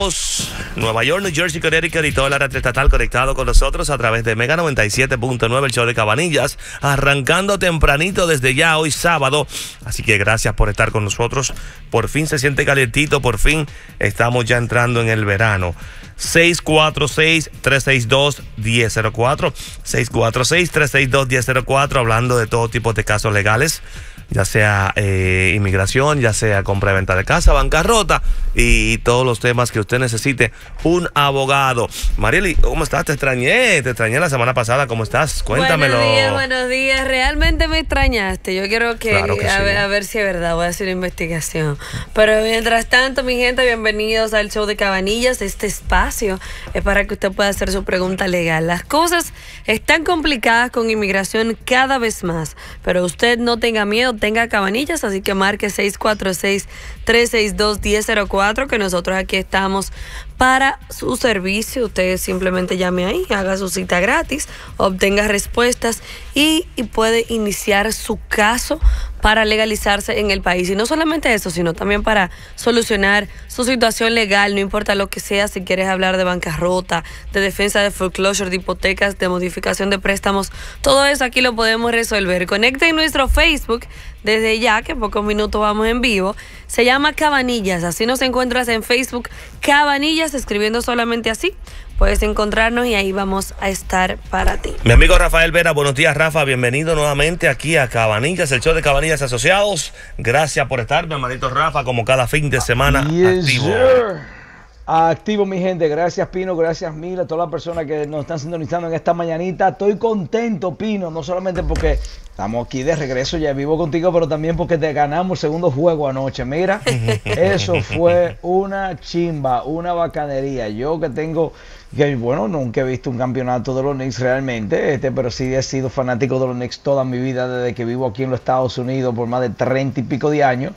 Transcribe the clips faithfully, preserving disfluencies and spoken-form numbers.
Nueva York, New Jersey, Connecticut y toda la red estatal conectado con nosotros a través de Mega noventa y siete punto nueve, el show de Cabanillas, arrancando tempranito desde ya hoy sábado. Así que gracias por estar con nosotros. Por fin se siente calientito, por fin estamos ya entrando en el verano. seis cuatro seis, tres seis dos, uno cero cero cuatro, seis cuatro seis, tres seis dos, uno cero cero cuatro, hablando de todo tipo de casos legales, ya sea eh, inmigración, ya sea compra y venta de casa, bancarrota y todos los temas que usted necesite un abogado. Marieli, ¿cómo estás? Te extrañé, te extrañé la semana pasada, ¿cómo estás? Cuéntamelo. Buenos días, buenos días. Realmente me extrañaste. Yo quiero que, claro que a, sí. ver, a ver si es verdad, voy a hacer una investigación. Pero mientras tanto, mi gente, bienvenidos al show de Cabanillas. Este espacio es para que usted pueda hacer su pregunta legal. Las cosas están complicadas con inmigración cada vez más, pero usted no tenga miedo, tenga Cabanillas, así que marque seis cuatro seis, tres seis dos, uno cero cero cuatro, que nosotros aquí estamos para su servicio. Usted simplemente llame ahí, haga su cita gratis, obtenga respuestas y, y puede iniciar su caso para legalizarse en el país. Y no solamente eso, sino también para solucionar su situación legal, no importa lo que sea, si quieres hablar de bancarrota, de defensa de foreclosure, de hipotecas, de modificación de préstamos, todo eso aquí lo podemos resolver. Conecta en nuestro Facebook desde ya, que en pocos minutos vamos en vivo. Se llama Cabanillas, así nos encuentras en Facebook, Cabanillas, escribiendo solamente así. Puedes encontrarnos y ahí vamos a estar para ti. Mi amigo Rafael Vera, buenos días, Rafa. Bienvenido nuevamente aquí a Cabanillas, el show de Cabanillas Asociados. Gracias por estar, mi hermanito Rafa, como cada fin de semana, yes, activo. Sir. Activo, mi gente. Gracias, Pino. Gracias, Mila. A todas las personas que nos están sintonizando en esta mañanita. Estoy contento, Pino. No solamente porque estamos aquí de regreso ya vivo contigo, pero también porque te ganamos el segundo juego anoche. Mira, eso fue una chimba, una bacanería. Yo que tengo... que bueno, nunca he visto un campeonato de los Knicks realmente, este, pero sí he sido fanático de los Knicks toda mi vida, desde que vivo aquí en los Estados Unidos por más de treinta y pico de años.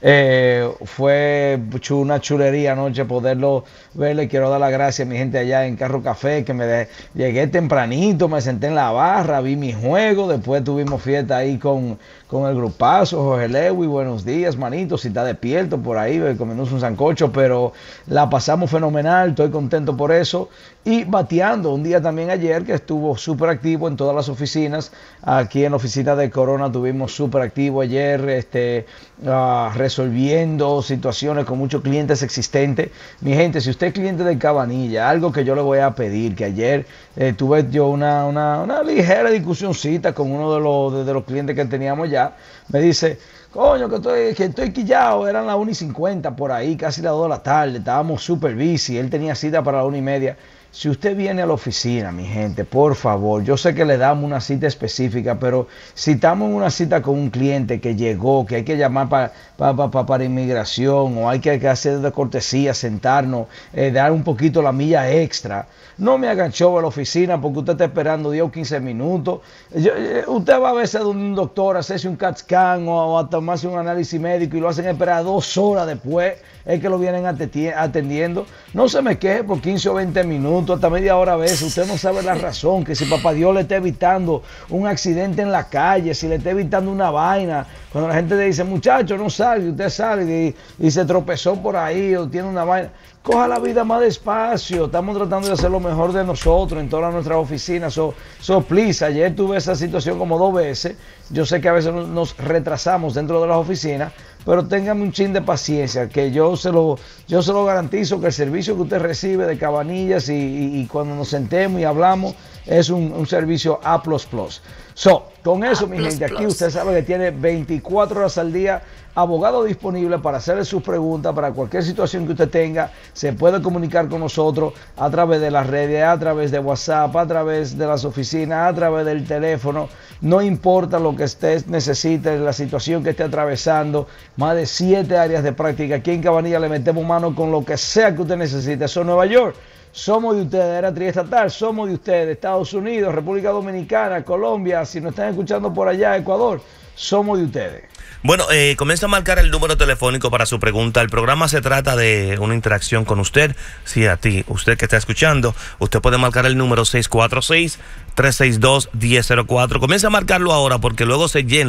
Eh, fue una chulería anoche poderlo verle. Quiero dar las gracias a mi gente allá en Carro Café, que me de, llegué tempranito, me senté en la barra, vi mi juego, después tuvimos fiesta ahí con, con el grupazo, Jorge Lewy, buenos días, manito, si está despierto por ahí, comiéndose un sancocho, pero la pasamos fenomenal, estoy contento por eso. Y bateando un día también ayer que estuvo súper activo en todas las oficinas. Aquí en la oficina de Corona tuvimos súper activo ayer, este, uh, resolviendo situaciones con muchos clientes existentes. Mi gente, si usted es cliente de Cabanilla, algo que yo le voy a pedir, que ayer eh, tuve yo una, una, una ligera discusioncita con uno de los, de, de los clientes que teníamos ya. Me dice... coño, que estoy, que estoy quillado, eran las una y cincuenta por ahí, casi las dos de la tarde, estábamos súper busy, él tenía cita para las una y media. Si usted viene a la oficina, mi gente, por favor, yo sé que le damos una cita específica, pero si estamos en una cita con un cliente que llegó, que hay que llamar para pa, pa, pa, para inmigración, o hay que, que hacer de cortesía, sentarnos, eh, dar un poquito la milla extra, no me hagan show a la oficina porque usted está esperando diez o quince minutos. Yo, eh, usted va a veces a un doctor a hacerse un CAT scan o, o a tomarse un análisis médico y lo hacen esperar dos horas después, es que lo vienen atendiendo. No se me queje por quince o veinte minutos, hasta media hora a veces. Usted no sabe la razón, que si papá Dios le está evitando un accidente en la calle, si le está evitando una vaina. Cuando la gente le dice, muchacho, no salga, usted sale y, y se tropezó por ahí o tiene una vaina. Coja la vida más despacio, estamos tratando de hacer lo mejor de nosotros en todas nuestras oficinas. So, so please, ayer tuve esa situación como dos veces. Yo sé que a veces nos retrasamos dentro de las oficinas, pero téngame un chin de paciencia, que yo se lo, yo se lo garantizo que el servicio que usted recibe de Cabanillas y, y, y cuando nos sentemos y hablamos es un, un servicio A plus plus. So, con eso, mi gente, aquí usted sabe que tiene veinticuatro horas al día abogado disponible para hacerle sus preguntas, para cualquier situación que usted tenga. Se puede comunicar con nosotros a través de las redes, a través de WhatsApp, a través de las oficinas, a través del teléfono. No importa lo que usted necesite, la situación que esté atravesando. Más de siete áreas de práctica. Aquí en Cabanilla le metemos mano con lo que sea que usted necesite. Eso es Nueva York. Somos de ustedes, era triestatal, somos de ustedes, Estados Unidos, República Dominicana, Colombia, si nos están escuchando por allá, Ecuador, somos de ustedes. Bueno, eh, comienza a marcar el número telefónico para su pregunta. El programa se trata de una interacción con usted. Si a ti, usted que está escuchando, usted puede marcar el número seis cuatro seis, tres seis dos, uno cero cero cuatro. Comienza a marcarlo ahora porque luego se llena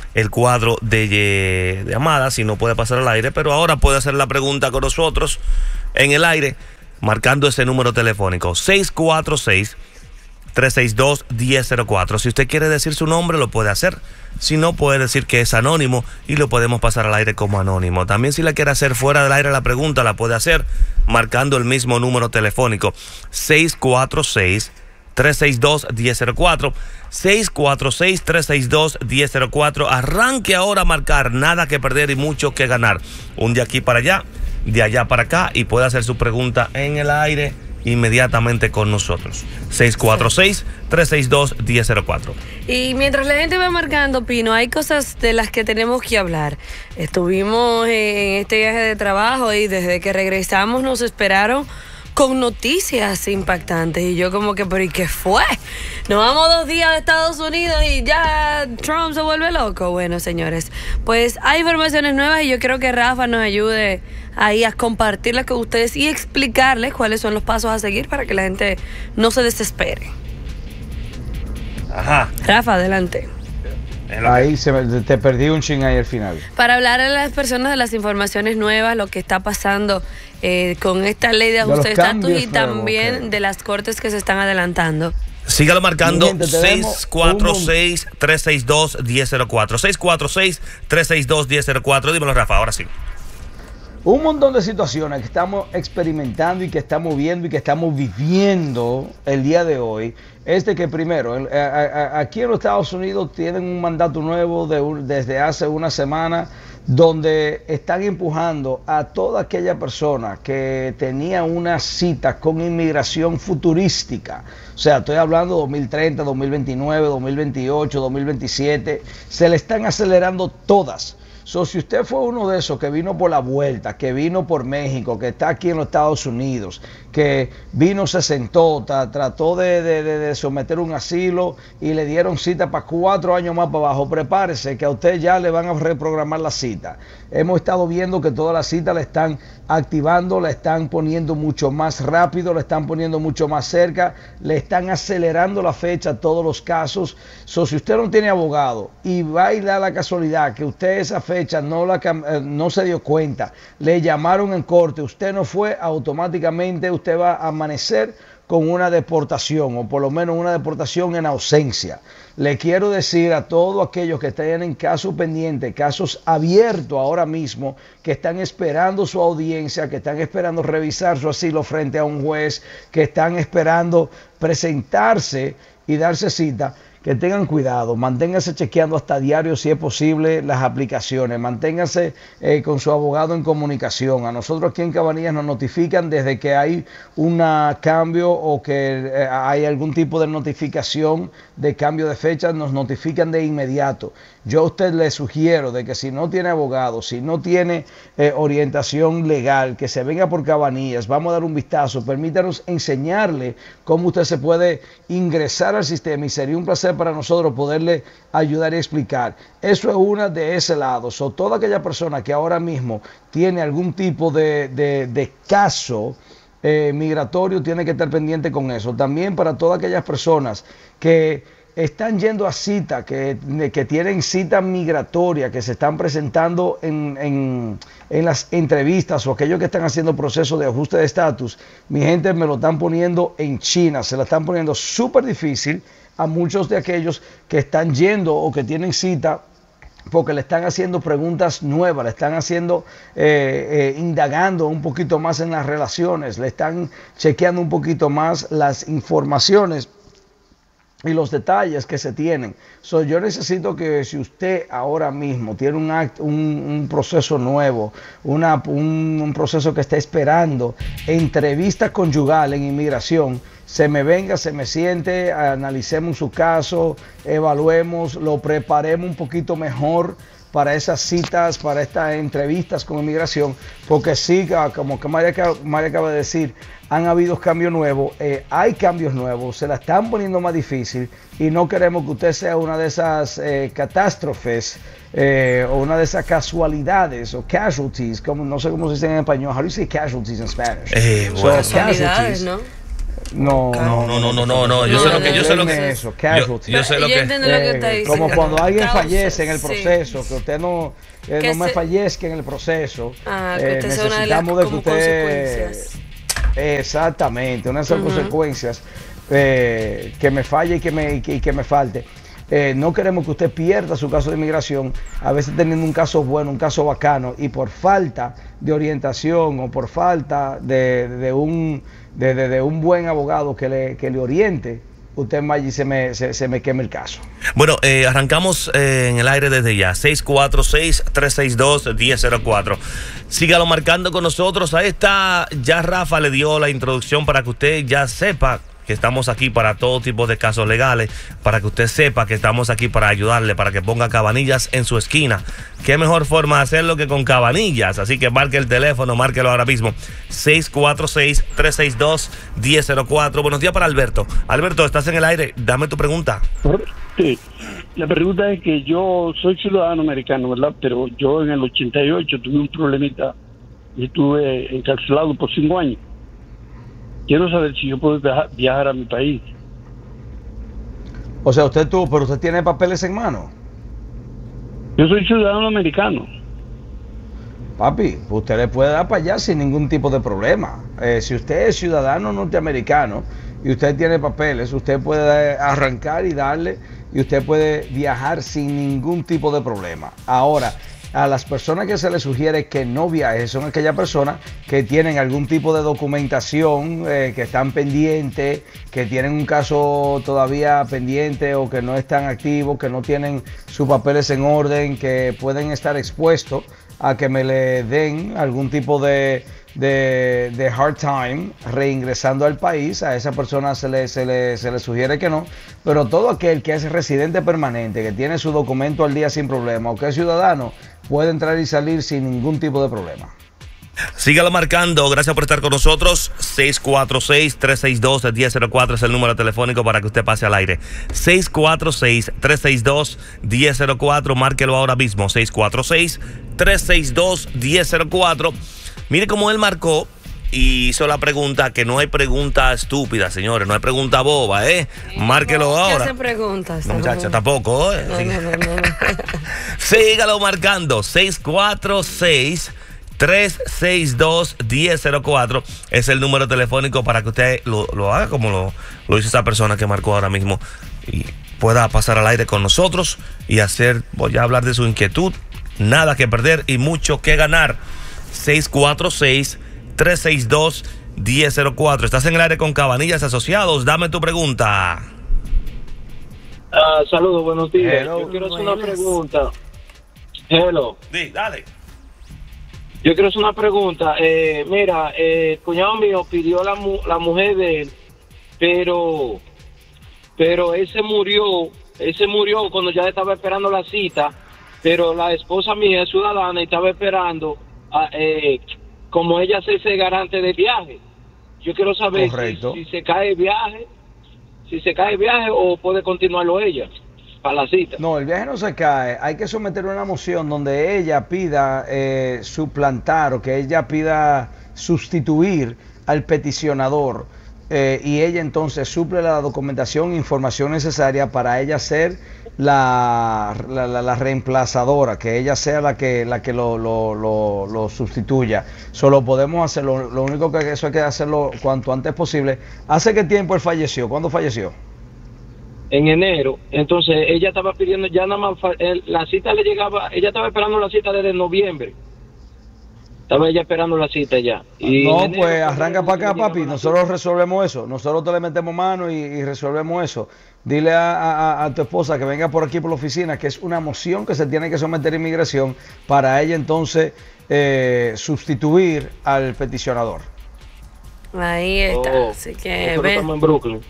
el cuadro de, de llamadas y no puede pasar al aire, pero ahora puede hacer la pregunta con nosotros en el aire, marcando ese número telefónico seis cuatro seis, tres seis dos, uno cero cero cuatro. Si usted quiere decir su nombre, lo puede hacer. Si no, puede decir que es anónimo y lo podemos pasar al aire como anónimo. También si la quiere hacer fuera del aire la pregunta, la puede hacer marcando el mismo número telefónico seis cuatro seis, tres seis dos, uno cero cero cuatro. seis cuatro seis, tres seis dos, uno cero cero cuatro. Arranque ahora a marcar, nada que perder y mucho que ganar. Un de aquí para allá, de allá para acá, y puede hacer su pregunta en el aire inmediatamente con nosotros. seis cuatro seis, tres seis dos, uno cero cero cuatro. Y mientras la gente va marcando, Pino, hay cosas de las que tenemos que hablar. Estuvimos en este viaje de trabajo y desde que regresamos nos esperaron con noticias impactantes. Y yo como que, ¿pero y qué fue? Nos vamos dos días de Estados Unidos y ya Trump se vuelve loco. Bueno, señores, pues hay informaciones nuevas y yo creo que Rafa nos ayude ahí a compartirlas con ustedes y explicarles cuáles son los pasos a seguir para que la gente no se desespere. Ajá. Rafa, adelante. Ahí se me, te perdí un ching ahí al final. Para hablar a las personas de las informaciones nuevas, lo que está pasando eh, con esta ley de ajuste de estatus y también okay. de las cortes que se están adelantando. Sígalo marcando seis cuatro seis, tres seis dos, uno cero cero cuatro. seis cuatro seis, tres seis dos, uno cero cero cuatro. Dímelo, Rafa, ahora sí. Un montón de situaciones que estamos experimentando y que estamos viendo y que estamos viviendo el día de hoy. Es de que primero, el, a, a, aquí en los Estados Unidos tienen un mandato nuevo de un, desde hace una semana donde están empujando a toda aquella persona que tenía una cita con inmigración futurística. O sea, estoy hablando de dos mil treinta, dos mil veintinueve, dos mil veintiocho, dos mil veintisiete. Se le están acelerando todas. So, si usted fue uno de esos que vino por la vuelta, que vino por México, que está aquí en los Estados Unidos, que vino, se sentó, tra trató de, de, de someter un asilo y le dieron cita para cuatro años más para abajo, prepárese que a usted ya le van a reprogramar la cita. Hemos estado viendo que todas las citas la están activando, la están poniendo mucho más rápido, la están poniendo mucho más cerca, le están acelerando la fecha a todos los casos. So, si usted no tiene abogado y va a ir a la casualidad que usted esa fecha No, la, no se dio cuenta, le llamaron en corte, usted no fue, automáticamente usted va a amanecer con una deportación o por lo menos una deportación en ausencia. Le quiero decir a todos aquellos que tienen casos pendientes, casos abiertos ahora mismo, que están esperando su audiencia, que están esperando revisar su asilo frente a un juez, que están esperando presentarse y darse cita, que tengan cuidado, manténganse chequeando hasta diario si es posible las aplicaciones, manténganse eh, con su abogado en comunicación. A nosotros aquí en Cabanillas nos notifican desde que hay un cambio o que eh, hay algún tipo de notificación de cambio de fecha, nos notifican de inmediato. Yo a usted le sugiero de que si no tiene abogado, si no tiene eh, orientación legal, que se venga por Cabanillas, vamos a dar un vistazo, permítanos enseñarle cómo usted se puede ingresar al sistema y sería un placer para nosotros poderle ayudar y explicar. Eso es una de ese lado. So, toda aquella persona que ahora mismo tiene algún tipo de, de, de caso eh, migratorio tiene que estar pendiente con eso. También para todas aquellas personas que están yendo a cita, que, que tienen cita migratoria, que se están presentando en, en, en las entrevistas o aquellos que están haciendo procesos de ajuste de estatus, mi gente me lo están poniendo en China, se la están poniendo súper difícil a muchos de aquellos que están yendo o que tienen cita porque le están haciendo preguntas nuevas, le están haciendo, eh, eh, indagando un poquito más en las relaciones, le están chequeando un poquito más las informaciones y los detalles que se tienen. So, yo necesito que si usted ahora mismo tiene un, act, un, un proceso nuevo, una, un, un proceso que está esperando entrevista conyugal en inmigración, se me venga, se me siente, analicemos su caso, evaluemos, lo preparemos un poquito mejor para esas citas, para estas entrevistas con inmigración, porque sí, como que María, María acaba de decir, han habido cambios nuevos, eh, hay cambios nuevos, se la están poniendo más difícil y no queremos que usted sea una de esas eh, catástrofes eh, o una de esas casualidades o casualties, como no sé cómo se dice en español. How do you say casualties in Spanish? Eh, bueno. So, casualidades, ¿no? No, No, no, no, no, no, no. Yo No, sé lo que, yo sé lo denme que eso, yo, casualty. yo sé lo Yo que. entiendo lo que usted Eh, dice. como cuando alguien Causas, fallece en el sí. proceso, que usted no, eh, Que no me se- fallezca en el proceso. Ah, que eh, usted sea una de las necesitamos de que como usted consecuencias. exactamente, una de esas Ujú. consecuencias eh, que me falle y que me, y que, y que me falte. Eh, no queremos que usted pierda su caso de inmigración, a veces teniendo un caso bueno, un caso bacano, y por falta de orientación o por falta de, de, un, de, de- de un buen abogado que le, que le oriente, usted vaya y se me, se, se me queme el caso. Bueno, eh, arrancamos eh, en el aire desde ya. seis cuatro seis, tres seis dos, uno cero cero cuatro. Sígalo marcando con nosotros. Ahí está, ya Rafa le dio la introducción para que usted ya sepa que estamos aquí para todo tipo de casos legales, para que usted sepa que estamos aquí para ayudarle, para que ponga Cabanillas en su esquina. Qué mejor forma de hacerlo que con Cabanillas. Así que marque el teléfono, márquelo ahora mismo. seis cuatro seis, tres seis dos, uno cero cero cuatro. Buenos días para Alberto. Alberto, estás en el aire. Dame tu pregunta. Sí, la pregunta es que yo soy ciudadano americano, ¿verdad? Pero yo en el ochenta y ocho tuve un problemita y estuve encarcelado por cinco años. Quiero saber si yo puedo viajar, viajar a mi país. O sea, usted tuvo, pero usted tiene papeles en mano. Yo soy ciudadano americano. Papi, usted le puede dar para allá sin ningún tipo de problema. Eh, si usted es ciudadano norteamericano y usted tiene papeles, usted puede arrancar y darle y usted puede viajar sin ningún tipo de problema. Ahora, a las personas que se les sugiere que no viajen son aquellas personas que tienen algún tipo de documentación, eh, que están pendientes, que tienen un caso todavía pendiente o que no están activos, que no tienen sus papeles en orden, que pueden estar expuestos a que me le den algún tipo de, de, de hard time reingresando al país. A esa persona se le, se, le, se le sugiere que no, pero todo aquel que es residente permanente, que tiene su documento al día sin problema o que es ciudadano, puede entrar y salir sin ningún tipo de problema. Sígalo marcando. Gracias por estar con nosotros. seis cuatro seis, tres seis dos, uno cero cero cuatro es el número telefónico para que usted pase al aire. seis cuatro seis, tres seis dos, uno cero cero cuatro. Márquelo ahora mismo. seis cuatro seis, tres seis dos, uno cero cero cuatro. Mire cómo él marcó y hizo la pregunta, que no hay pregunta estúpida, señores. No hay pregunta boba, ¿eh? Márquelo ¿Qué ahora. hace preguntas? No, muchacha, tampoco, ¿eh? No, no, no, no, no. Sígalo marcando. seis cuatro seis, tres seis dos, uno cero cero cuatro es el número telefónico para que usted lo, lo haga como lo, lo hizo esa persona que marcó ahora mismo y pueda pasar al aire con nosotros y hacer, voy a hablar de su inquietud, nada que perder y mucho que ganar. seis cuatro seis, tres seis dos, uno cero cero cuatro. Estás en el aire con Cabanillas Asociados. Dame tu pregunta. Ah, saludos, buenos días. Hello. Yo quiero hacer Buenas. una pregunta. Hello. Sí, dale. Yo quiero hacer una pregunta. Eh, mira, eh, el cuñado mío pidió la, mu- la mujer de él, pero, pero él se murió, él se murió cuando ya estaba esperando la cita, pero la esposa mía es ciudadana y estaba esperando, a, eh, como ella se hace garante del viaje. Yo quiero saber Correcto. si, si se cae el viaje, si se cae el viaje o puede continuarlo ella para la cita. No, el viaje no se cae. Hay que someter una moción donde ella pida eh, suplantar o que ella pida sustituir al peticionador eh, y ella entonces suple la documentación e información necesaria para ella ser la, la, la- la reemplazadora, que ella sea la que, la que lo, lo, lo, lo sustituya. Solo podemos hacerlo, lo único que eso hay que hacerlo cuanto antes posible. ¿Hace qué tiempo él falleció? ¿Cuándo falleció? En enero, entonces ella estaba pidiendo ya nada más, fa- el- la cita le llegaba, ella estaba esperando la cita desde noviembre, estaba ella esperando la cita ya. Y No, en enero, pues cuando arranca le para acá, llegaba papi. la Nosotros cita- resolvemos eso. Nosotros te le metemos mano y, y resolvemos eso. Dile a, a- a tu esposa que venga por aquí por la oficina, que es una moción que se tiene que someter a inmigración para ella entonces eh, sustituir al peticionador. Ahí está. Oh, Así que nosotros ven. estamos en Brooklyn.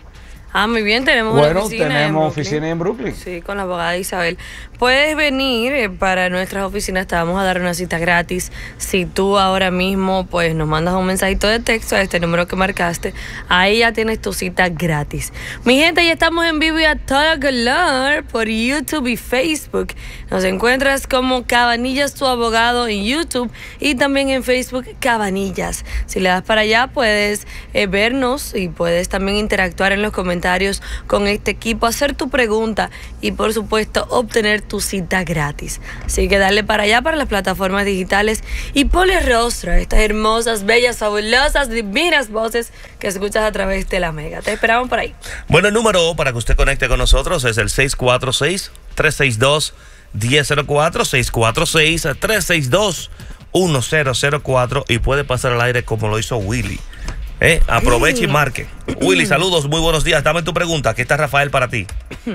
Ah, muy bien, tenemos Bueno, una oficina tenemos en Brooklyn. oficina en Brooklyn. Sí, con la abogada Isabel. Puedes venir eh, para nuestras oficinas, te vamos a dar una cita gratis. Si tú ahora mismo pues nos mandas un mensajito de texto a este número que marcaste, ahí ya tienes tu cita gratis. Mi gente, ya estamos en vivo y a todo color por YouTube y Facebook. Nos encuentras como Cabanillas, tu abogado, en YouTube y también en Facebook Cabanillas. Si le das para allá puedes eh, vernos y puedes también interactuar en los comentarios con este equipo, hacer tu pregunta y por supuesto obtener tu cita gratis. Así que dale para allá, para las plataformas digitales y ponle rostro a estas hermosas, bellas, fabulosas, divinas voces que escuchas a través de la Mega. Te esperamos por ahí. Bueno, el número para que usted conecte con nosotros es el seis cuatro seis, tres seis dos, uno cero cero cuatro, seis cuatro seis, tres seis dos, uno cero cero cuatro y puede pasar al aire como lo hizo Willy. Eh, aproveche y marque. Willy, saludos, muy buenos días. Dame tu pregunta. Aquí está Rafael para ti.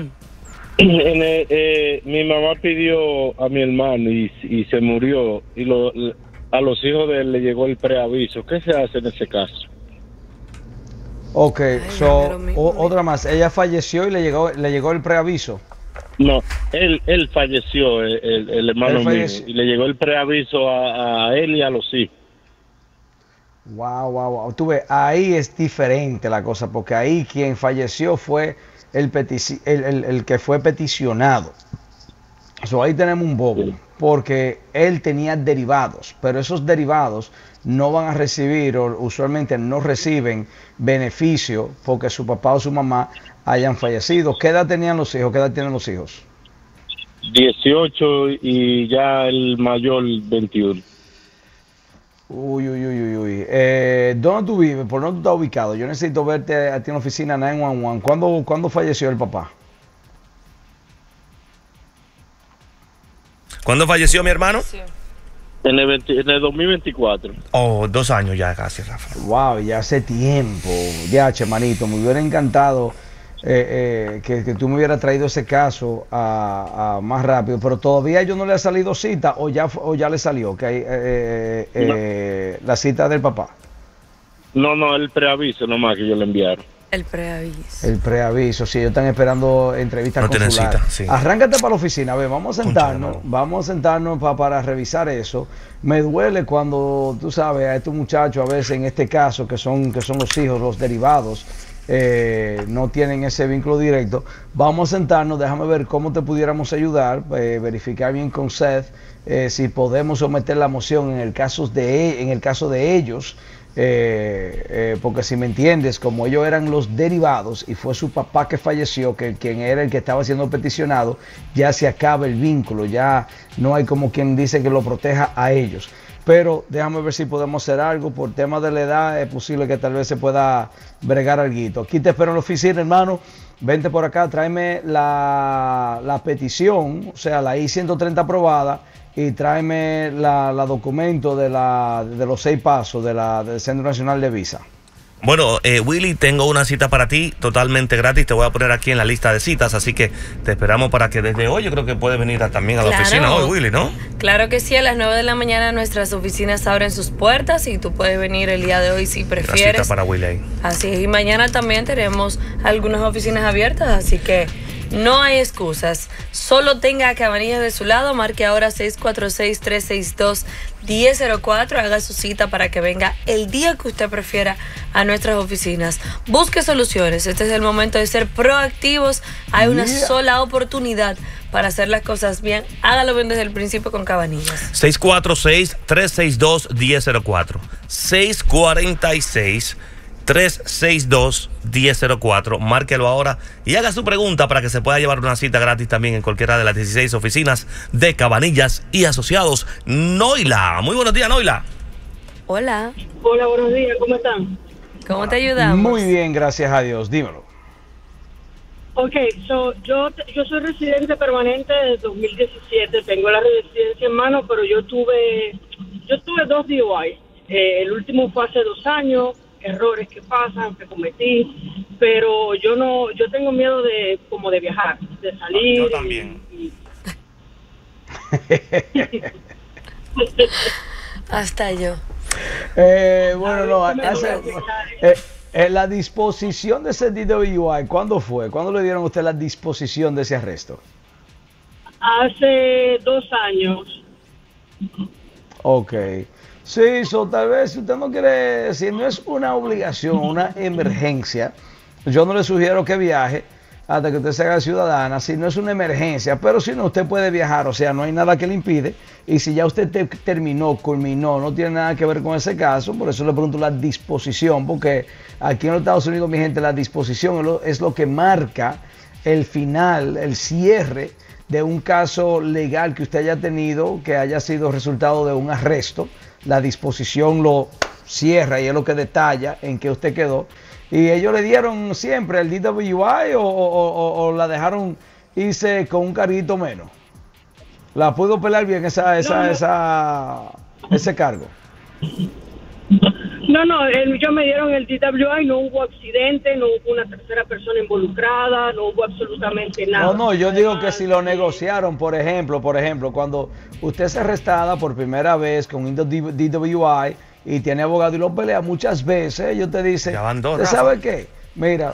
En el, eh, mi mamá pidió a mi hermano y, y se murió y lo, a los hijos de él le llegó el preaviso. ¿Qué se hace en ese caso? Ok, Ay, so, pero mi- o- otra más. Ella falleció y le llegó, le llegó el preaviso. No, él él falleció, el, el- el hermano Él mío, falleció. y le llegó el preaviso a, a él y a los hijos. Wow, wow, wow. Tú ves, ahí es diferente la cosa, porque ahí quien falleció fue el, petici- el, el- el que fue peticionado. So, ahí tenemos un bobo, porque él tenía derivados, pero esos derivados no van a recibir, o usualmente no reciben beneficio porque su papá o su mamá hayan fallecido. ¿Qué edad tenían los hijos? ¿Qué edad tienen los hijos? dieciocho y ya el mayor veintiuno. Uy, uy, uy, uy, uy. Eh, ¿dónde tú vives? ¿Por dónde tú estás ubicado? Yo necesito verte a ti en la oficina nueve uno uno. ¿Cuándo, ¿cuándo falleció el papá? ¿Cuándo falleció mi hermano? En el, veinte en el dos mil veinticuatro. Oh, dos años ya casi, Rafa. Wow, ya hace tiempo. Ya, che, manito, me hubiera encantado eh, eh, que, que tú me hubieras traído ese caso a, a más rápido, pero todavía yo no le ha salido cita o ya, o ya le salió, que hay, eh, eh, la cita del papá. No, no, el preaviso nomás que yo le enviaron. El preaviso. El preaviso, sí, ellos están esperando entrevistas No tienen consulares. cita, sí. Arráncate para la oficina, a ver, vamos a Concha de sentarnos, mano. vamos a sentarnos pa- para revisar eso. Me duele cuando, tú sabes, a estos muchachos a veces en este caso, que son, que son los hijos, los derivados, eh, no tienen ese vínculo directo. Vamos a sentarnos, déjame ver cómo te pudiéramos ayudar, eh, verificar bien con Seth, eh, si podemos someter la moción en el caso de, en el caso de ellos. Eh, eh, porque si me entiendes, como ellos eran los derivados y fue su papá que falleció, que quien era el que estaba siendo peticionado, ya se acaba el vínculo, ya no hay como quien dice que lo proteja a ellos. Pero déjame ver si podemos hacer algo. Por tema de la edad es posible que tal vez se pueda bregar algo. Aquí te espero en la oficina, hermano. Vente por acá, tráeme la, la petición, o sea, la I ciento treinta aprobada, y tráeme la, la documento de, la, de los seis pasos de la, del Centro Nacional de Visa. Bueno, eh, Willy, tengo una cita para ti totalmente gratis. Te voy a poner aquí en la lista de citas, así que te esperamos para que desde hoy, yo creo que puedes venir a- también a la Claro. oficina hoy, Willy, ¿no? Claro que sí, a las nueve de la mañana nuestras oficinas abren sus puertas y tú puedes venir el día de hoy si Una cita prefieres. para Willy ahí. Así es, y mañana también tenemos algunas oficinas abiertas, así que no hay excusas. Solo tenga a Cabanillas de su lado, marque ahora seis cuatro seis, tres seis dos, uno cero cero cuatro, haga su cita para que venga el día que usted prefiera a nuestras oficinas. Busque soluciones, este es el momento de ser proactivos, hay una Yeah. sola oportunidad para hacer las cosas bien. Hágalo bien desde el principio con Cabanillas. seis cuatro seis, tres seis dos, uno cero cero cuatro. seis cuatro seis, tres seis dos, uno cero cero cuatro. Márquelo ahora y haga su pregunta para que se pueda llevar una cita gratis también en cualquiera de las dieciséis oficinas de Cabanillas y Asociados. Noila. Muy buenos días, Noila. Hola, Hola, buenos días, ¿cómo están? ¿cómo te ayudamos? Muy bien, gracias a Dios, dímelo. Ok, so, yo, yo soy residente permanente desde dos mil diecisiete, tengo la residencia en mano, pero yo tuve yo tuve dos D U I. Eh, el último fue hace dos años, errores que pasan, que cometí, pero yo no, yo tengo miedo de como de viajar, de salir. Yo también. y- Hasta yo. Eh, bueno, no, A ver, hace- ¿cómo me voy a eh, Eh, la disposición de ese D W I, ¿cuándo fue? ¿Cuándo le dieron a usted la disposición de ese arresto? Hace dos años. Ok. Sí, so, tal vez si usted no quiere, si no es una obligación, una emergencia, yo no le sugiero que viaje hasta que usted se haga ciudadana, si no es una emergencia, pero si no, usted puede viajar, o sea, no hay nada que le impide, y si ya usted te terminó, culminó, no tiene nada que ver con ese caso, por eso le pregunto la disposición, porque aquí en los Estados Unidos, mi gente, la disposición es lo, es lo que marca el final, el cierre de un caso legal que usted haya tenido, que haya sido resultado de un arresto. La disposición lo cierra y es lo que detalla en qué usted quedó. Y ellos le dieron siempre el D W I o, o, o, o la dejaron irse con un carguito menos. ¿La pudo pelar bien esa, esa, No, no. esa, ese cargo? No, no, el- ellos me dieron el D W I, no hubo accidente, no hubo una tercera persona involucrada, no hubo absolutamente nada. No, no, yo digo que si lo Además, negociaron, por ejemplo, por ejemplo, cuando usted se arrestada por primera vez con un D W I y tiene abogado y lo pelea muchas veces, ellos te dicen, Ya van dos, ¿usted Rafa. sabe qué? Mira,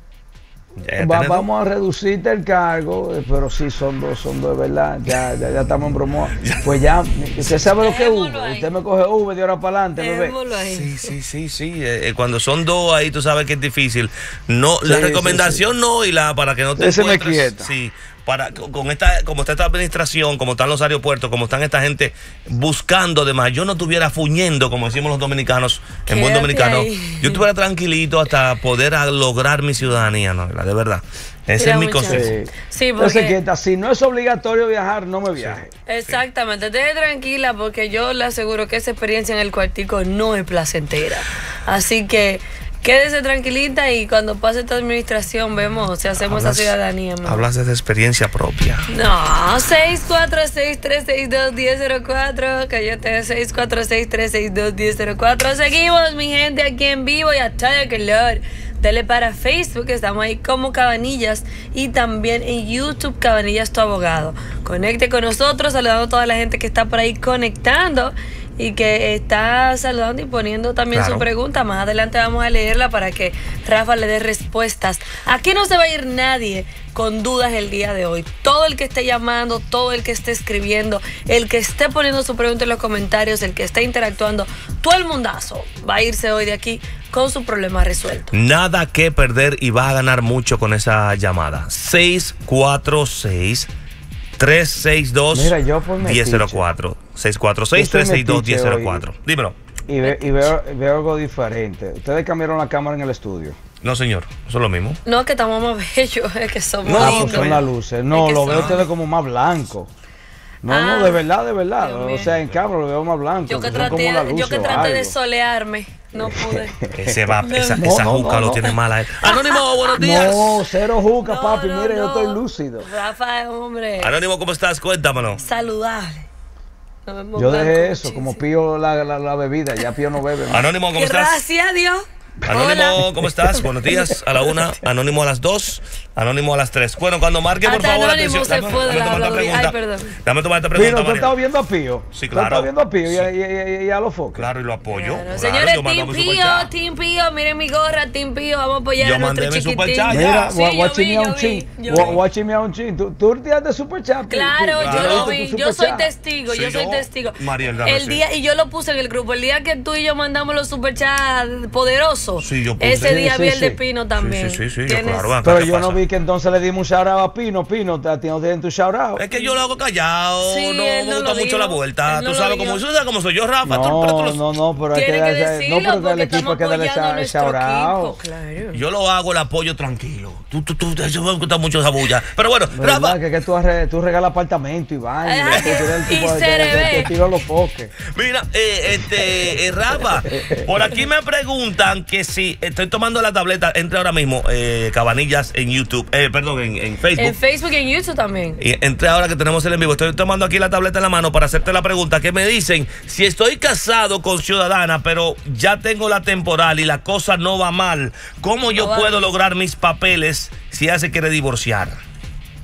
Ya va- tenés- vamos a reducirte el cargo, eh, pero sí, son dos, son dos, de verdad, ya, ya, ya estamos en broma. Pues ya, usted sabe lo que es Dejémoslo Uber, ahí. usted me coge Uber de ahora para adelante, bebé. Dejémoslo ahí. Sí, sí, sí, sí. Eh, eh, cuando son dos ahí, tú sabes que es difícil. No, la Sí, recomendación sí, no, y la para que no te Ese me encuentres. quieta. Sí, para con esta, como está esta administración, como están los aeropuertos, como están esta gente buscando, además, yo no estuviera fuñendo, como decimos los dominicanos, en buen Quédate dominicano. ahí. Yo estuviera tranquilito hasta poder a- lograr mi ciudadanía, ¿no? La de verdad. Ese Mira, es mi muchacho. consejo. Sí. Sí, Entonces, porque- quieta, si no es obligatorio viajar, no me viaje. Exactamente, esté tranquila porque yo le aseguro que esa experiencia en el cuartico no es placentera. Así que quédese tranquilita y cuando pase esta administración vemos si hacemos esa Hablas- ciudadanía. mejor. Hablas desde experiencia propia. No, seis cuatro seis, tres seis dos, uno cero cero cuatro, cállate, seis cuatro seis, tres seis dos, uno cero cero cuatro. Seguimos, mi gente, aquí en vivo y a todo calor. Dale para Facebook, estamos ahí como Cabanillas y también en YouTube Cabanillas tu abogado. Conecte con nosotros, saludando a toda la gente que está por ahí conectando y que está saludando y poniendo también Claro. su pregunta. Más adelante vamos a leerla para que Rafa le dé respuestas. Aquí no se va a ir nadie con dudas el día de hoy. Todo el que esté llamando, todo el que esté escribiendo, el que esté poniendo su pregunta en los comentarios, el que esté interactuando, todo el mundazo va a irse hoy de aquí con su problema resuelto. Nada que perder y va a ganar mucho con esa llamada. seis cuatro seis, tres seis dos, Mira, yo por uno cero cuatro. seis cuatro seis, tres seis dos, uno cero cuatro. Dímelo. Y, ve- y veo, veo algo diferente. Ustedes cambiaron la cámara en el estudio. No, señor. Eso es lo mismo. No, que estamos más bellos, es que somos No, Ah, lindos. pues son las luces. No, Es que lo veo son- ustedes como más blanco. No, Ah, no, de verdad, de verdad. Dios O mío. sea, en cámara lo veo más blanco. Yo que son traté, como las yo luces que o traté de algo. solearme, no pude. Ese va, esa, No, esa no, juca no, lo no. tiene mala. Anónimo, buenos días. No, cero juca, No, papi. no, Mire, yo no. estoy lúcido. Rafa es un hombre Anónimo, ¿cómo estás? Cuéntamelo. saludable. Nos vemos Yo blanco dejé eso, muchísimo. como Pío la, la, la bebida. Ya Pío no bebe más. Anónimo, ¿cómo estás? Gracias a Dios. Anónimo, Hola. ¿cómo estás? Buenos días. A la una, Anónimo a las dos, Anónimo a las tres. Bueno, cuando marque, por Hasta favor, Anónimo atención. se fue de la tomar esta habladuría. pregunta. Ay, perdón. Dame tomar esta Pino, pregunta, ¿tú María. estabas viendo a Pío? Sí, ¿Tú claro. estabas viendo a Pío y, Sí. a- y, y- y a los foques? Claro, y lo apoyo. Claro. Claro, Señores, yo mando Team mi Pío, superchat. Team Pío, miren mi gorra, Team Pío, vamos a apoyar Yo a nuestro mandé mi chiquitín. superchat ya. Mira, Sí, yo watching vi, me a yo un vi, chin. yo Wa- vi. Watching me a un chin. ¿Tú, tú tiraste superchat? Pío? Claro, Pío? yo Claro. lo ¿Tú vi, tu yo soy superchat? testigo, Sí, yo soy yo, testigo. Mariel, dame El ese. día, y yo lo puse en el grupo, el día que tú y yo mandamos los superchats poderosos, Sí, yo puse. ese día Sí, vi sí, el de sí. Pino también. Sí, sí, sí, sí, yo, Tienes- claro, acá, Pero ¿qué yo no pasa? vi que entonces le dimos shout out a Pino. Pino, a ti no te den tu shout out. Es que yo lo hago callado, Sí, no él me no gusta lo mucho dijo. la vuelta. Él no Tú lo sabes dijo. cómo, tú sabes cómo soy yo, Rafa. tú- pero tú No, lo- no, no, pero hay que Tiene que darle, decirlo no, pero porque el equipo estamos hay que darle apoyando a shout nuestro shout out. equipo, claro. Yo lo hago el apoyo tranquilo. Tú, tú, tú, eso me gusta mucho esa bulla. Pero bueno, ¿Verdad? Rafa, Que, que tú, arre- tú regalas apartamento y baño. Ay, y tú eres el y tipo de- se de- le de- ve. que tira los foques. mira, eh, este, eh, Rafa, por aquí me preguntan que si estoy tomando la tableta, entre ahora mismo, eh, Cabanillas en YouTube, eh, perdón, en, en Facebook. En Facebook y en YouTube también. Y entre ahora que tenemos el en vivo, estoy tomando aquí la tableta en la mano para hacerte la pregunta que me dicen si estoy casado con ciudadana, pero ya tengo la temporal y la cosa no va mal, ¿cómo yo No va puedo bien. lograr mis papeles si ella se quiere divorciar?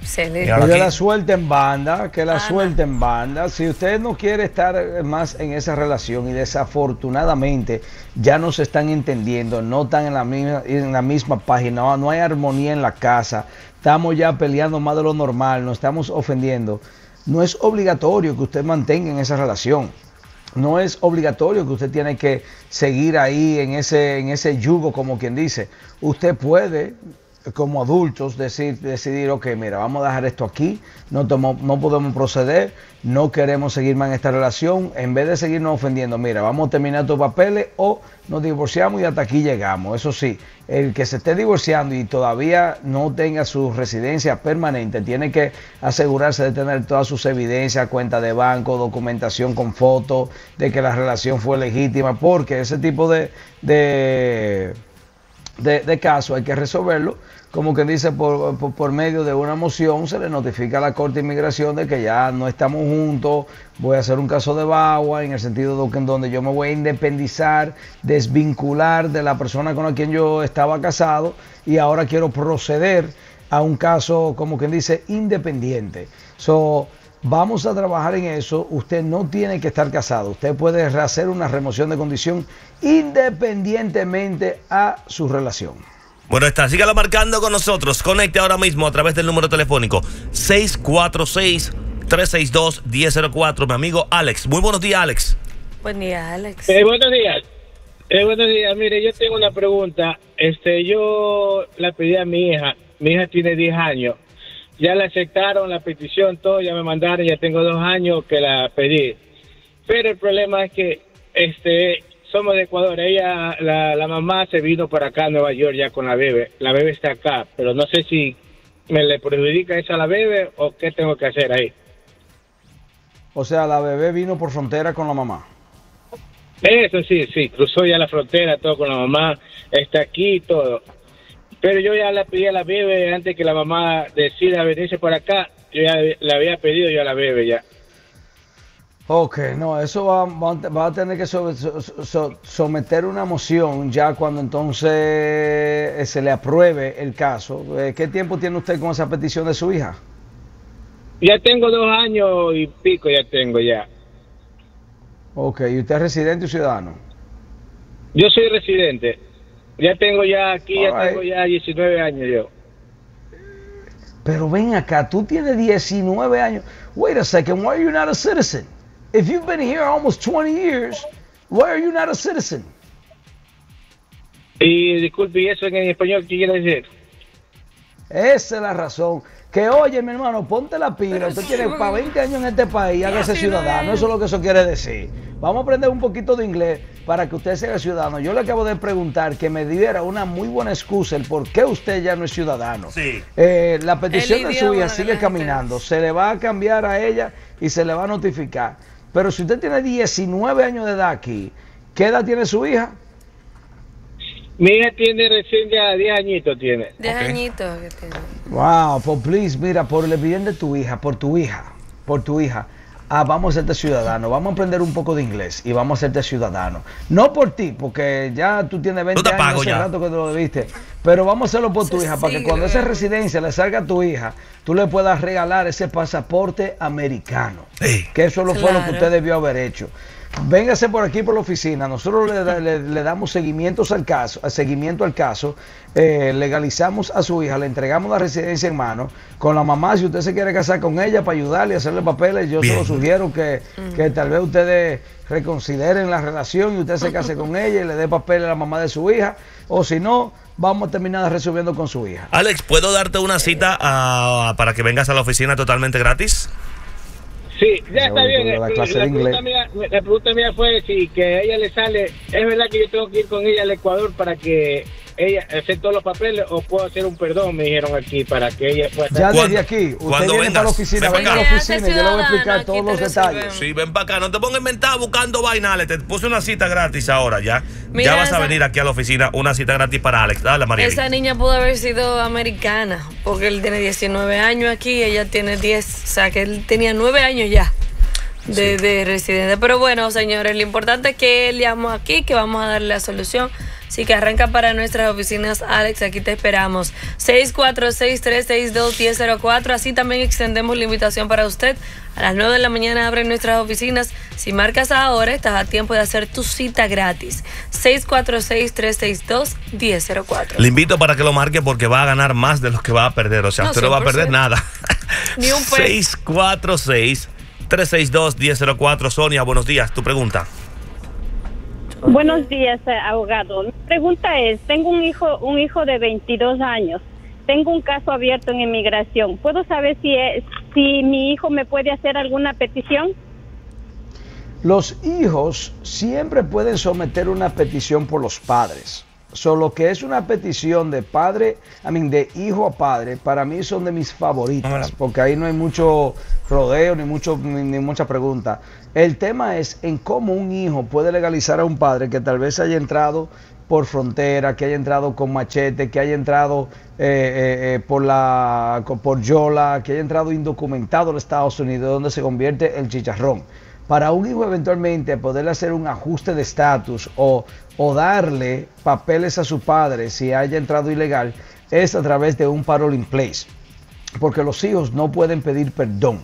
Excelente. Y Que ahora la aquí- suelte en banda, que la Ana. suelte en banda. Si usted no quiere estar más en esa relación y desafortunadamente ya no se están entendiendo, no están en la misma, en la misma página, no, no hay armonía en la casa, estamos ya peleando más de lo normal, nos estamos ofendiendo, no es obligatorio que usted mantenga en esa relación. No es obligatorio que usted tiene que seguir ahí en ese, en ese yugo, como quien dice. Usted puede, como adultos, decir, decidir, ok, mira, vamos a dejar esto aquí, no, tomo, no podemos proceder, no queremos seguir más en esta relación, en vez de seguirnos ofendiendo, mira, vamos a terminar estos papeles o nos divorciamos y hasta aquí llegamos. Eso sí, el que se esté divorciando y todavía no tenga su residencia permanente, tiene que asegurarse de tener todas sus evidencias, cuenta de banco, documentación con fotos, de que la relación fue legítima, porque ese tipo de... de De, de caso hay que resolverlo, como que dice, por, por, por medio de una moción se le notifica a la Corte de Inmigración de que ya no estamos juntos, voy a hacer un caso de bagua, en el sentido de que en donde yo me voy a independizar, desvincular de la persona con la quien yo estaba casado y ahora quiero proceder a un caso, como quien dice, independiente. So, vamos a trabajar en eso. Usted no tiene que estar casado. Usted puede hacer una remoción de condición independientemente a su relación. Bueno, está, sígalo marcando con nosotros. Conecte ahora mismo a través del número telefónico seis cuatro seis, tres seis dos, uno cero cero cuatro. Mi amigo Alex. Muy buenos días, Alex. Buen día, Alex. Eh, buenos días. Eh, buenos días. Mire, yo tengo una pregunta. Este, yo la pedí a mi hija. Mi hija tiene diez años. Ya la aceptaron la petición, todo, ya me mandaron, ya tengo dos años que la pedí. Pero el problema es que este somos de Ecuador. Ella, la, la mamá se vino para acá a Nueva York ya con la bebé. La bebé está acá, pero no sé si me le perjudica eso a la bebé o qué tengo que hacer ahí. O sea, la bebé vino por frontera con la mamá. Eso sí, sí, cruzó ya la frontera, todo con la mamá, está aquí y todo. Pero yo ya la pedí a la bebé antes que la mamá decida venirse por acá. Yo ya la había pedido yo a la bebé ya. Ok, no, eso va, va, va a tener que so, so, so, someter una moción ya cuando entonces eh, se le apruebe el caso. Eh, ¿Qué tiempo tiene usted con esa petición de su hija? Ya tengo dos años y pico, ya tengo ya. Ok, ¿y usted es residente o ciudadano? Yo soy residente. Ya tengo ya aquí, ya Alright. tengo ya diecinueve años yo. Pero ven acá, tú tienes diecinueve años. Wait a second, why are you not a citizen? If you've been here almost twenty years, why are you not a citizen? Y disculpe, ¿y eso en español qué quiere decir? Esa es la razón. Que oye, mi hermano, ponte la pila. Usted tiene para veinte años en este país, hágase ciudadano. Eso es lo que eso quiere decir. Vamos a aprender un poquito de inglés para que usted sea ciudadano. Yo le acabo de preguntar que me diera una muy buena excusa el por qué usted ya no es ciudadano. Sí. Eh, la petición El de su idioma hija de sigue la caminando. gente. Se le va a cambiar a ella y se le va a notificar. Pero si usted tiene diecinueve años de edad aquí, ¿qué edad tiene su hija? Mi hija tiene recién ya diez añitos tiene. Diez Ok. añitos que tiene. Wow, pues please, mira, por el bien de tu hija, por tu hija, por tu hija, ah, vamos a hacerte ciudadano, vamos a aprender un poco de inglés y vamos a hacerte ciudadano. No por ti, porque ya tú tienes veinte Yo te años, pago hace ya. rato que te lo debiste, pero vamos a hacerlo por tu Se hija, para que sigue, cuando esa ¿verdad? residencia le salga a tu hija, tú le puedas regalar ese pasaporte americano, Sí. que eso lo fue lo que Claro. usted debió haber hecho. Véngase por aquí por la oficina, nosotros le, da- le- le damos seguimientos al caso, al seguimiento al caso, eh, legalizamos a su hija, le entregamos la residencia en mano, con la mamá, si usted se quiere casar con ella para ayudarle a hacerle papeles, yo se Bien. lo sugiero que, que tal vez ustedes reconsideren la relación y usted se case con ella y le dé papeles a la mamá de su hija, o si no, vamos a terminar resolviendo con su hija. Alex, ¿puedo darte una cita ah, para que vengas a la oficina totalmente gratis? Sí, ya Ya está voy bien. con la La, clase de pregunta inglés. mía, la pregunta mía fue si que a ella le sale, ¿es verdad que yo tengo que ir con ella al Ecuador para que ella hacer todos los papeles o puedo hacer un perdón, me dijeron aquí, para que ella pueda Ya Cuando- desde aquí, usted cuando viene para la vengas, oficina, ven venga a la acá. oficina y yo le voy a explicar Ciudadano, todos aquí los te detalles. resolvemos. Sí, ven para acá. No te pongas a inventar buscando vainales. Te puse una cita gratis ahora ya. Mira ya vas a esa- venir aquí a la oficina. Una cita gratis para Alex. Dale, María. Esa niña pudo haber sido americana, porque él tiene diecinueve años aquí, ella tiene diez, o sea que él tenía nueve años ya de, de residente. Pero bueno, señores, lo importante es que él llamó aquí, que vamos a darle la solución. Así que arranca para nuestras oficinas, Alex, aquí te esperamos. seis cuatro seis, tres seis dos, uno cero cero cuatro. Así también extendemos la invitación para usted. A las nueve de la mañana abren nuestras oficinas. Si marcas ahora, estás a tiempo de hacer tu cita gratis. seis cuatro seis, tres seis dos, uno cero cero cuatro. Le invito para que lo marque porque va a ganar más de los que va a perder. O sea, No, usted no va a perder cien por ciento. nada. Ni un peso. seis cuatro seis, tres seis dos, uno cero cero cuatro. Sonia, buenos días. Tu pregunta. Buenos días, eh, abogado. Mi pregunta es, tengo un hijo, un hijo de veintidós años. Tengo un caso abierto en inmigración. ¿Puedo saber si, es, si mi hijo me puede hacer alguna petición? Los hijos siempre pueden someter una petición por los padres. Solo que es una petición de padre, I mean, de hijo a padre, para mí son de mis favoritas, porque ahí no hay mucho rodeo ni mucho ni, ni mucha pregunta. El tema es en cómo un hijo puede legalizar a un padre que tal vez haya entrado por frontera, que haya entrado con machete, que haya entrado eh, eh, eh, por la por Yola, que haya entrado indocumentado en Estados Unidos, donde se convierte el chicharrón. Para un hijo eventualmente poder hacer un ajuste de estatus o, o darle papeles a su padre si haya entrado ilegal, es a través de un parole in place, porque los hijos no pueden pedir perdón.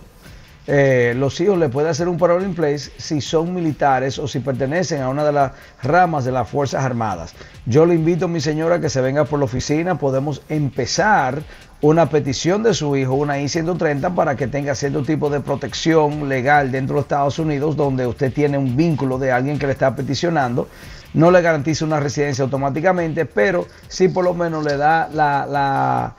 Eh, los hijos le pueden hacer un parole in place si son militares o si pertenecen a una de las ramas de las Fuerzas Armadas. Yo le invito a mi señora que se venga por la oficina, podemos empezar una petición de su hijo, una I ciento treinta, para que tenga cierto tipo de protección legal dentro de los Estados Unidos, donde usted tiene un vínculo de alguien que le está peticionando. No le garantiza una residencia automáticamente, pero sí por lo menos le da la, la,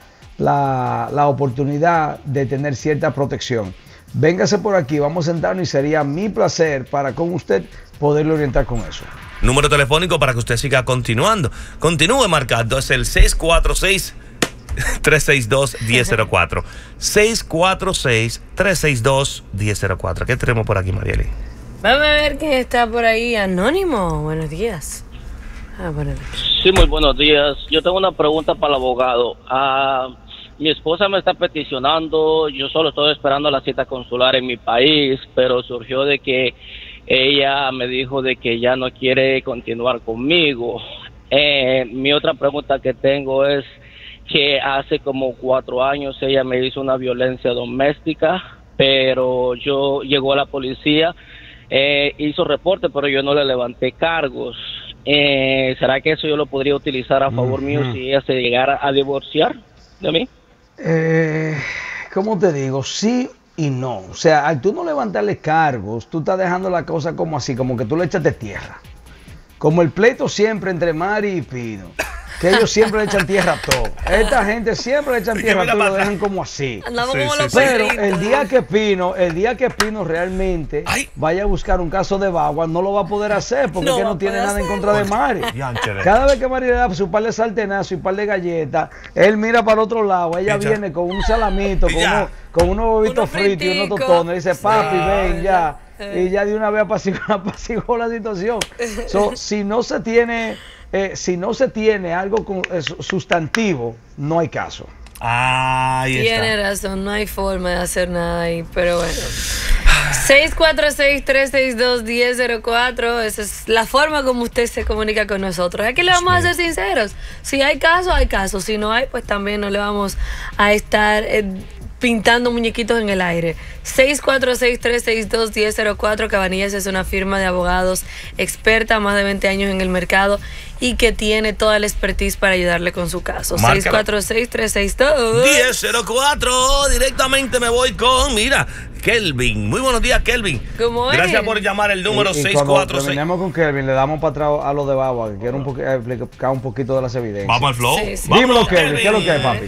la, la oportunidad de tener cierta protección. Véngase por aquí, vamos a sentarnos y sería mi placer para con usted poderle orientar con eso. Número telefónico para que usted siga continuando. Continúe marcando, es el seis cuatro seis, tres seis dos, uno cero cero cuatro. seis cuatro seis, tres seis dos, uno cero cero cuatro. ¿Qué tenemos por aquí, Marieli? Vamos a ver quién está por ahí. Anónimo, buenos días. Ah, buenos días. Sí, muy buenos días. Yo tengo una pregunta para el abogado. Ah, mi esposa me está peticionando, yo solo estoy esperando la cita consular en mi país, pero surgió de que ella me dijo de que ya no quiere continuar conmigo. Eh, mi otra pregunta que tengo es que hace como cuatro años ella me hizo una violencia doméstica, pero yo llegó a la policía, eh, hizo reporte, pero yo no le levanté cargos. Eh, ¿Será que eso yo lo podría utilizar a favor uh-huh. mío si ella se llegara a divorciar de mí? Eh, ¿Cómo te digo? Sí y no. O sea, al tú no levantarle cargos, tú estás dejando la cosa como así, como que tú le echas de tierra. Como el pleito siempre entre Mari y Pino, que ellos siempre le echan tierra a todo. Esta gente siempre le echan tierra a todo y lo dejan como así. Andamos como los Pero perritos. el día que Pino, el día que Pino realmente Ay. vaya a buscar un caso de bagua, no lo va a poder hacer porque No es que va no a tiene poder nada en hacerlo. contra de Mari. Diánchale. Cada vez que Mari le da su par de sartenazos y par de galletas, él mira para el otro lado, ella Ya. viene con un salamito, con, Ya. uno, con unos huevitos Unos fritos y unos friticos. tostones, dice, papi, Sí. ven ya. Eh. Y ya de una vez apaciguó, apaciguó la situación. So, si no se tiene, eh, si no se tiene algo con, eh, sustantivo, no hay caso. Ahí Tiene está. razón, no hay forma de hacer nada ahí, pero bueno. seis cuatro seis, tres seis dos, uno cero cero cuatro, esa es la forma como usted se comunica con nosotros. Aquí le vamos a ser sinceros. Si hay caso, hay caso. Si no hay, pues también no le vamos a estar eh, pintando muñequitos en el aire. seis cuatro seis, tres seis dos, uno cero cero cuatro. Cabanillas es una firma de abogados experta, más de veinte años en el mercado y que tiene toda la expertise para ayudarle con su caso. Márcalo. seis cuatro seis, tres seis dos, uno cero cero cuatro. Directamente me voy con, mira, Kelvin. Muy buenos días, Kelvin. ¿Cómo es? Gracias por llamar el número Y- y seis cuando cuatro seis. terminemos con Kelvin, le damos para atrás a lo de Bagua, que quiero un poqu- eh, explicar un poquito de las evidencias. Vamos al flow. Sí, sí. Vámonos, Dímelo, Kelvin, ¿qué es lo que es, papi?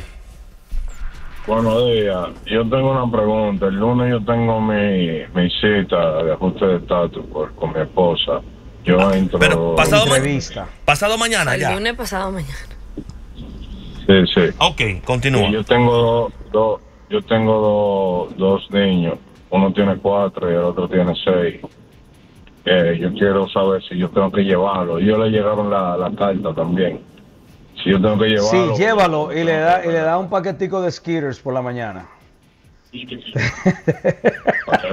Buenos días. Yo tengo una pregunta. El lunes yo tengo mi, mi cita de ajuste de estatus por- con mi esposa. Yo entro... Pero pasado, ma- Entrevista. pasado mañana El ya. lunes pasado mañana. Sí, sí. Ok, continúa. Y yo tengo dos, yo tengo dos, dos niños. Uno tiene cuatro y el otro tiene seis. Eh, yo quiero saber si yo tengo que llevarlo. Y yo le llegaron la, la carta también. Si yo tengo que Sí, llevarlo. llévalo y le da y le da un paquetico de Skitters por la mañana.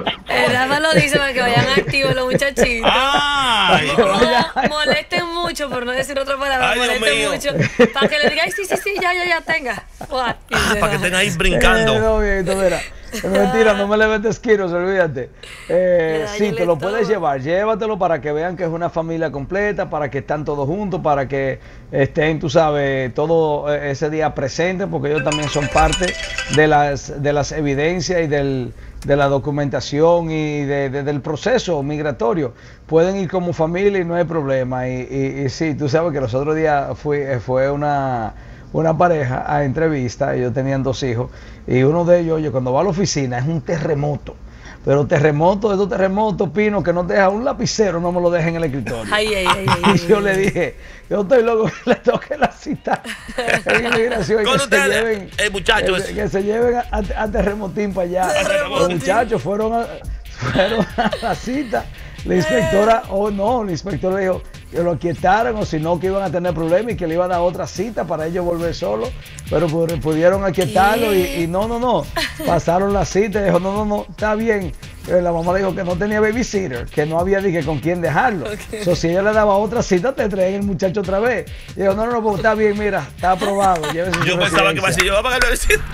Rafa lo dice para que vayan activos los muchachitos. Ay, No, molesten mucho, por no decir otra palabra, Ay, Dios molesten mío. mucho. Para que le digan, sí, sí, sí, ya, ya, ya, tenga. Buah, y ah, se para que va. estén ahí brincando. Eh, no, viejito, mira. Es mentira, no me le metes kilos, olvídate. Eh, Le daña sí, el te lo puedes estómago. llevar, llévatelo para que vean que es una familia completa, para que están todos juntos, para que estén, tú sabes, todo eh, ese día presentes, porque ellos también son parte de las, de las evidencias y del, de la documentación y de, de- del proceso migratorio. Pueden ir como familia y no hay problema. Y, y, y sí, tú sabes que los otros días fui, eh, fue una... una pareja a entrevista, ellos tenían dos hijos, y uno de ellos, oye, cuando va a la oficina es un terremoto, pero terremoto, estos terremotos, Pino, que no te deja un lapicero, no me lo deja en el escritorio. Ay, ay, ay, ay, Y yo ay, le ay. dije, yo estoy loco que le toque la cita en inmigración y Con que se ustedes, lleven, eh, muchachos. que, que se lleven a, a- a Terremotín para allá. Terremotín. Los muchachos fueron a, fueron a la cita, la inspectora, oh no, la inspectora le dijo que lo aquietaran o si no que iban a tener problemas y que le iban a dar otra cita para ellos volver solos, pero pu- pudieron aquietarlo y, y no, no, no, pasaron la cita y dijo, no, no, no, está bien. Eh, La mamá le dijo que no tenía babysitter, que no había dije con quién dejarlo. Ok. So, si ella le daba otra cita, te traen el muchacho otra vez. Y dijo, no, no, no, pues, está bien, mira, está aprobado. llévese su Yo pensaba que me residencia. decía, yo voy a pagar el vecino.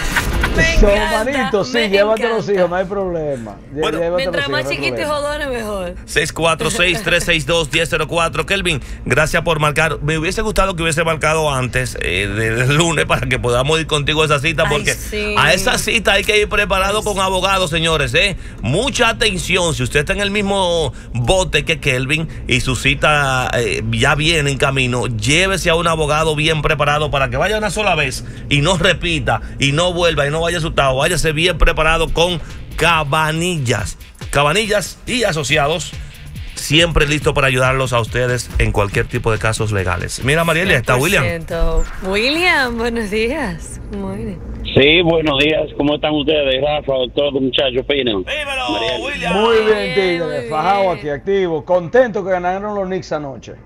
Me So, encanta, manito, sí, me llévate los encanta. hijos, no hay problema. Lle- Bueno, llévate Mientras los más hijos, no hay chiquito y problema. jodones, mejor. seis cuatro seis, tres seis dos, uno cero cuatro. Kelvin, gracias por marcar. Me hubiese gustado que hubiese marcado antes eh, del lunes para que podamos ir contigo a esa cita, Ay, porque sí. a esa cita hay que ir preparado con abogados, señores. ¿eh? Mucha atención. Si usted está en el mismo bote que Kelvin y su cita eh, ya viene en camino, llévese a un abogado bien preparado para que vaya una sola vez y no repita y no vuelva y no vaya asustado. Váyase bien preparado con Cabanillas. Cabanillas y asociados, siempre listo para ayudarlos a ustedes en cualquier tipo de casos legales. Mira, Marielia, está William. cien por ciento. William, buenos días. Muy bien. Sí, buenos días. ¿Cómo están ustedes, Rafa, doctor, muchachos, Pino? Dímelo, Mariela. William. Muy bien, Bien, Tigre, muy fajado bien. aquí, activo. Contento que ganaron los Knicks anoche.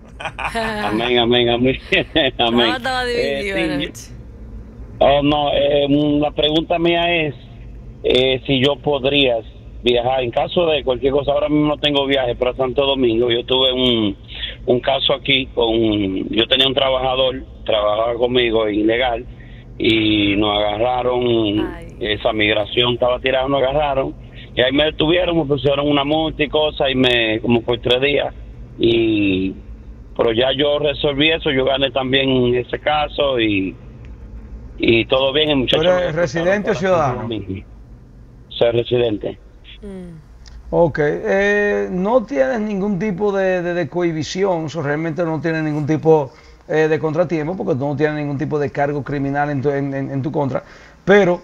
Amén, amén, amén. amén. No, estaba dividido Eh, sí, anoche. oh, no, eh, la pregunta mía es eh, si yo podría viajar en caso de cualquier cosa. Ahora mismo no tengo viaje para Santo Domingo. Yo tuve un, un caso aquí con, yo tenía un trabajador, trabajaba conmigo ilegal y nos agarraron, Ay. esa migración estaba tirada, nos agarraron y ahí me detuvieron, me pusieron una multa y cosas y me, como por tres días y, pero ya yo resolví eso, yo gané también ese caso y y todo bien. El muchacho ¿Tú eres residente o ciudadano? Soy residente. Mm. Ok, eh, no tienes ningún tipo de, de, de cohibición, o sea, realmente no tienes ningún tipo eh, de contratiempo porque tú no tienes ningún tipo de cargo criminal en tu, en, en- en tu contra, pero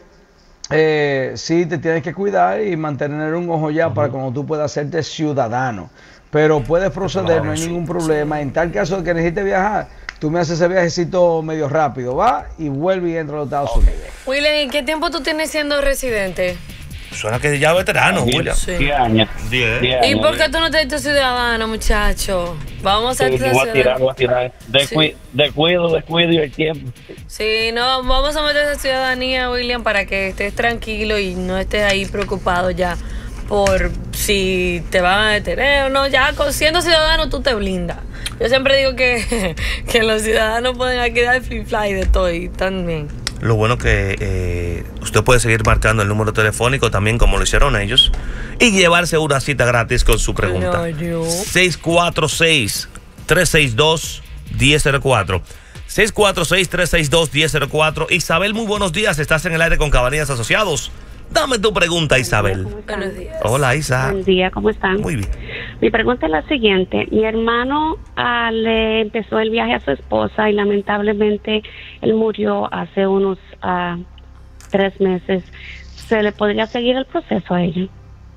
eh, sí te tienes que cuidar y mantener un ojo ya para cuando tú puedas hacerte ciudadano, pero puedes proceder, no hay ningún problema. En tal caso de que necesites viajar, tú me haces ese viajecito medio rápido, va y vuelve y entra a los Estados Unidos. William, ¿y qué tiempo tú tienes siendo residente? Suena que ya veterano, William. Sí. diez años. Diez. diez ¿Y años. por qué tú no te has hecho ciudadano, muchacho? Vamos a Sí, ser voy a tirar, voy a ciudadanos. tirar. Descu- Sí. Descuido, descuido y el tiempo. Sí, no, vamos a meter esa ciudadanía, William, para que estés tranquilo y no estés ahí preocupado ya por si te van a detener o no. Ya con- siendo ciudadano tú te blindas. Yo siempre digo que, que los ciudadanos pueden aquí dar free fly de todo y también. Lo bueno que eh, usted puede seguir marcando el número telefónico también como lo hicieron ellos y llevarse una cita gratis con su pregunta. No, yo. seis cuatro seis, tres seis dos, uno cero cero cuatro. seis cuatro seis, tres seis dos, uno cero cero cuatro. Isabel, muy buenos días. Estás en el aire con Cabanillas Asociados. Dame tu pregunta, Isabel. Buenos días. Hola, Isa. Buen día, ¿cómo están? Muy bien. Mi pregunta es la siguiente. Mi hermano ah, le empezó el viaje a su esposa y lamentablemente él murió hace unos ah, tres meses. ¿Se le podría seguir el proceso a ella?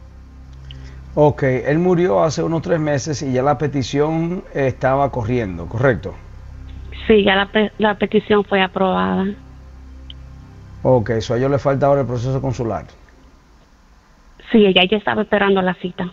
Ok, él murió hace unos tres meses y ya la petición estaba corriendo, ¿correcto? Sí, ya la, pe- la petición fue aprobada. Ok, eso a ellos le falta ahora el proceso consular. Sí, ella ya estaba esperando la cita.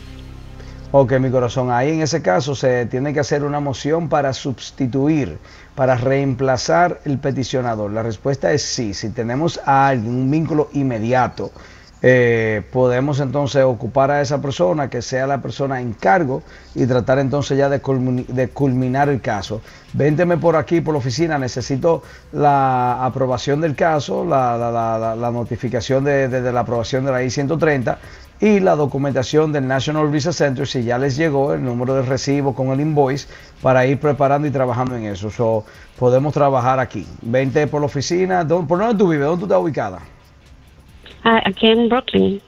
Ok, mi corazón, ahí en ese caso se tiene que hacer una moción para sustituir, para reemplazar el peticionador. La respuesta es sí, si tenemos a alguien, un vínculo inmediato eh, podemos entonces ocupar a esa persona, que sea la persona en cargo, y tratar entonces ya de, culmin de culminar el caso. Vénteme por aquí, por la oficina, necesito la aprobación del caso, la, la, la, la, la notificación de, de, de la aprobación de la I ciento treinta y la documentación del National Visa Center, si ya les llegó el número de recibo con el invoice, para ir preparando y trabajando en eso. So, podemos trabajar aquí. Vente por la oficina. ¿Por dónde tú vives? ¿Dónde tú estás ubicada? Uh, aquí en Brooklyn.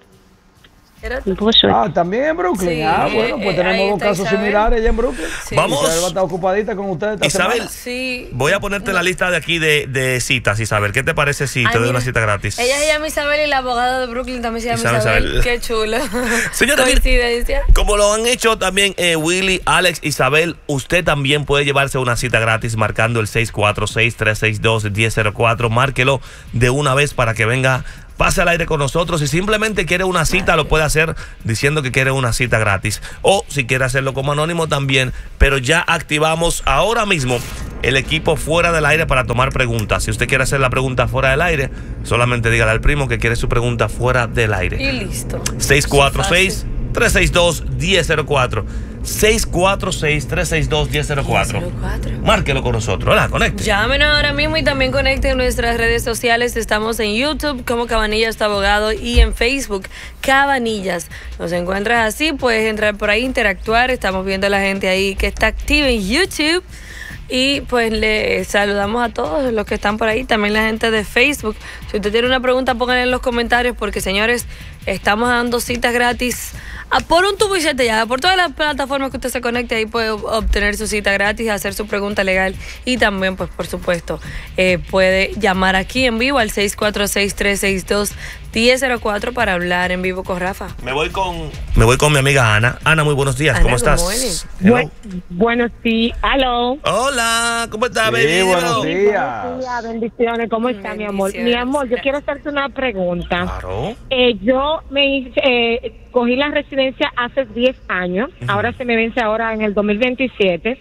Ah, también en Brooklyn. Sí, ah, bueno, pues eh, tenemos dos casos Isabel. similares allá en Brooklyn. Sí. Vamos. Isabel va a estar ocupadita con ustedes esta Isabel, sí. voy a ponerte la lista de aquí de, de citas, Isabel. ¿Qué te parece si Ay, te doy una cita gratis? Ella se llama Isabel y la abogada de Brooklyn también se llama Isabel. Isabel. Isabel. Qué chulo. Señora, coincidencia. Como lo han hecho también eh, Willy, Alex, Isabel, usted también puede llevarse una cita gratis marcando el seis cuatro seis, tres seis dos, uno cero cero cuatro. Márquelo de una vez para que venga, pase al aire con nosotros. Si simplemente quiere una cita, lo puede hacer diciendo que quiere una cita gratis. O si quiere hacerlo como anónimo también. Pero ya activamos ahora mismo el equipo fuera del aire para tomar preguntas. Si usted quiere hacer la pregunta fuera del aire, solamente dígale al primo que quiere su pregunta fuera del aire. Y listo. seis cuatro seis, tres seis dos, uno cero cero cuatro. seis cuatro seis, tres seis dos, uno cero cero cuatro. Márquelo con nosotros, ¿verdad? Conecte. Llámenos ahora mismo y también conecte en nuestras redes sociales. Estamos en YouTube como Cabanillas tu Abogado y en Facebook Cabanillas. Nos encuentras así, puedes entrar por ahí, interactuar. Estamos viendo a la gente ahí que está activa en YouTube. Y pues le saludamos a todos los que están por ahí, también la gente de Facebook. Si usted tiene una pregunta, pónganla en los comentarios, porque señores, estamos dando citas gratis a por un tubo y siete ya. Por todas las plataformas que usted se conecte, ahí puede obtener su cita gratis, hacer su pregunta legal y también, pues por supuesto, eh, puede llamar aquí en vivo al seis cuatro seis, tres seis dos, uno cero cero cuatro para hablar en vivo con Rafa. Me voy con me voy con mi amiga Ana. Ana, muy buenos días. Ana, ¿cómo estás? Bu buenos días. Hello. Hola, ¿cómo estás, sí, baby? Buenos días. Buenos días, bendiciones. ¿Cómo está, mi amor? Mi amor, yo quiero hacerte una pregunta. Claro. Eh, yo me eh, cogí la residencia hace diez años. Uh-huh. Ahora se me vence ahora en el dos mil veintisiete.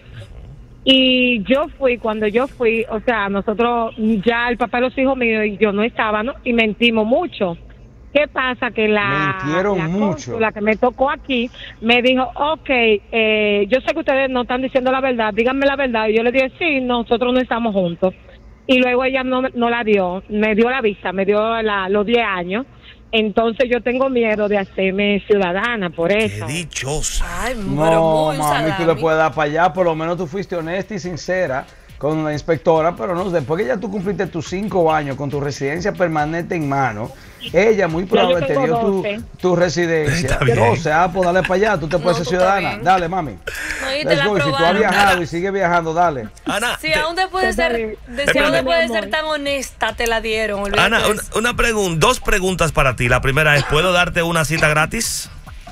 Y yo fui, cuando yo fui, o sea, nosotros, ya el papá de los hijos míos y yo no estábamos y mentimos mucho. ¿Qué pasa? Que la, Mentieron la mucho. La que me tocó aquí me dijo, ok, eh, yo sé que ustedes no están diciendo la verdad, díganme la verdad. Y yo le dije, sí, nosotros no estamos juntos. Y luego ella no, no la dio, me dio la visa, me dio la, los diez años. Entonces yo tengo miedo de hacerme ciudadana por eso. ¡Qué dichosa! Ay, no, mami, tú le puedes dar para allá. Por lo menos tú fuiste honesta y sincera con la inspectora, pero no, después que ya tú cumpliste tus cinco años con tu residencia permanente en mano, ella muy probable te dio tu, tu residencia. doce, ah, pues dale para allá, tú te puedes no, ser ciudadana. Bien. Dale, mami. No, Let's go. Si tú has viajado Ana. y sigues viajando, dale. Ana, si te, aún después de ser, de, si aún después de ser tan honesta, te la dieron. Ana, una, una pregunta, dos preguntas para ti. La primera es, ¿puedo darte una cita gratis?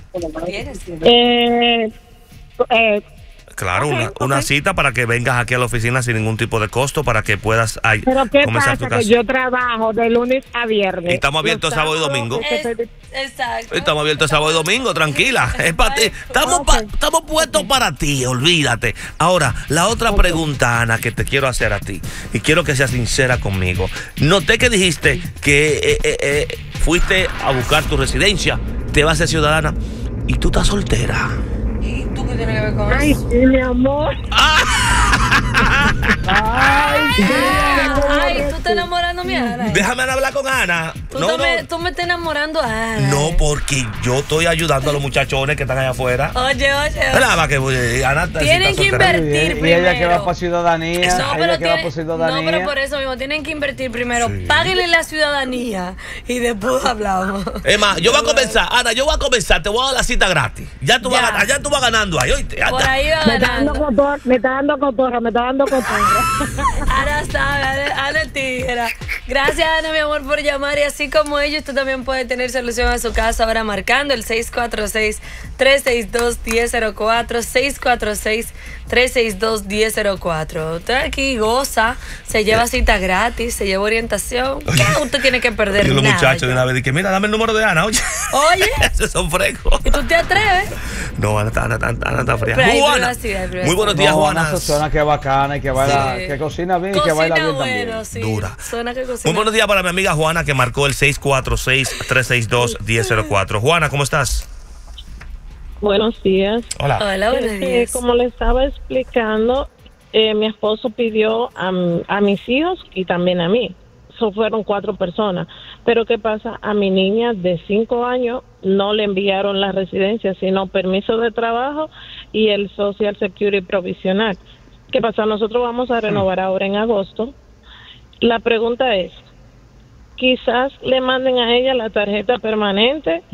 Eh, eh, Claro, okay, una, okay. una cita para que vengas aquí a la oficina sin ningún tipo de costo para que puedas ay, Pero ¿qué comenzar pasa? tu casa. Que yo trabajo de lunes a viernes. Y estamos abiertos sábado y domingo. Es, exacto. Estamos abiertos sábado y domingo, tranquila. Es para ti. Estamos, okay. pa, estamos puestos para ti, olvídate. Ahora, la otra okay. pregunta, Ana, que te quiero hacer a ti, y quiero que seas sincera conmigo. Noté que dijiste que eh, eh, eh, fuiste a buscar tu residencia, te vas a ser ciudadana, y tú estás soltera. ¿Y tú qué tienes que ver con Ay, eso? Ay, sí, mi amor. Ay, sí, Ay, tú estás enamorando a mi Ana. Déjame hablar con Ana. Tú, no, me, no. tú me estás enamorando a Ana. No, porque yo estoy ayudando a los muchachones que están allá afuera. Oye, oye. ¿Verdad? Que Ana tienen que invertir primero. Y ella que va para ciudadanía. No, ella que tiene, va por ciudadanía. No, pero por eso mismo, tienen que invertir primero. Sí. Páguenle la ciudadanía y después hablamos. Es más, yo voy a comenzar, Ana, yo voy a comenzar, te voy a dar la cita gratis. Ya tú, ya. Vas, ya tú vas ganando ahí, oíste. Por ahí va me ganando. Está cotorra, me está dando cotorra, me está dando cotorra. Ana sabe, Ana, Ana tijera. Gracias, Ana, mi amor, por llamar. Y así como ellos, tú también puedes tener solución a su caso ahora marcando el seis cuatro seis, tres seis dos, uno cero cero cuatro, seis cuatro seis, tres seis dos, uno cero cero cuatro. Usted aquí goza, se lleva cita gratis, se lleva orientación. ¿Qué usted tiene que perder? Y los nada, muchachos de una vez dicen, mira, dame el número de Ana, oye. Oye. Esos son frescos. ¿Y tú te atreves? No, Ana está, Ana, Ana, Ana está fría. Pero hay Juana. privacidad, hay privacidad. Muy buenos días, No, Juana. una persona que es bacana y que baila, Sí. que cocina bien y Cocina que baila bien bueno, también. sí. Dura. Suena que cocina. Muy buenos días para mi amiga Juana que marcó el seis cuatro seis, tres seis dos, uno cero cero cuatro. Juana, ¿cómo estás? Buenos días. Hola. Hola, buenos Este, días. como le estaba explicando, eh, mi esposo pidió a, a mis hijos y también a mí. So, fueron cuatro personas. Pero ¿qué pasa? A mi niña de cinco años no le enviaron la residencia, sino permiso de trabajo y el Social Security provisional. ¿Qué pasa? Nosotros vamos a renovar ahora en agosto. La pregunta es, quizás le manden a ella la tarjeta permanente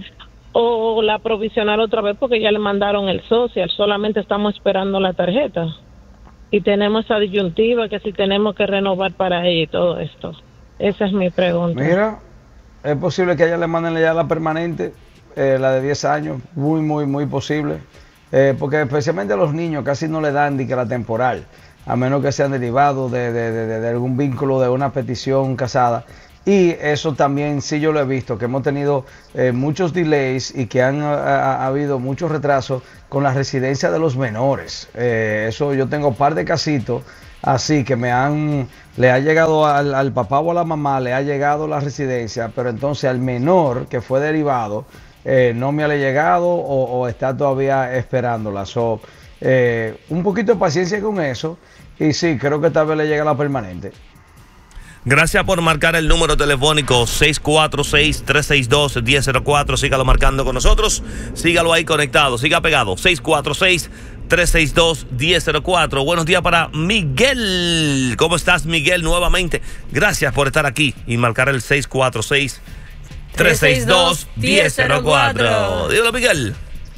o la provisional otra vez porque ya le mandaron el social, solamente estamos esperando la tarjeta. Y tenemos esa disyuntiva que si tenemos que renovar para ella y todo esto. Esa es mi pregunta. Mira, es posible que a ella le manden ya la permanente, eh, la de diez años, muy, muy, muy posible. Eh, porque especialmente a los niños casi no le dan ni que la temporal, a menos que sean derivados de, de, de, de, de algún vínculo de una petición casada. Y eso también sí yo lo he visto, que hemos tenido eh, muchos delays y que han ha, ha habido muchos retrasos con la residencia de los menores. Eh, eso yo tengo un par de casitos así que me han, le ha llegado al, al papá o a la mamá, le ha llegado la residencia, pero entonces al menor que fue derivado eh, no me ha llegado o, o está todavía esperándola. So, eh, un poquito de paciencia con eso y sí, creo que tal vez le llega la permanente. Gracias por marcar el número telefónico seis cuatro seis, tres seis dos, uno cero cero cuatro. Sígalo marcando con nosotros. Sígalo ahí conectado. Siga pegado. seis cuatro seis, tres seis dos, uno cero cero cuatro. Buenos días para Miguel. ¿Cómo estás, Miguel? Nuevamente, gracias por estar aquí y marcar el seis cuatro seis, tres seis dos, uno cero cero cuatro. Dígalo, Miguel.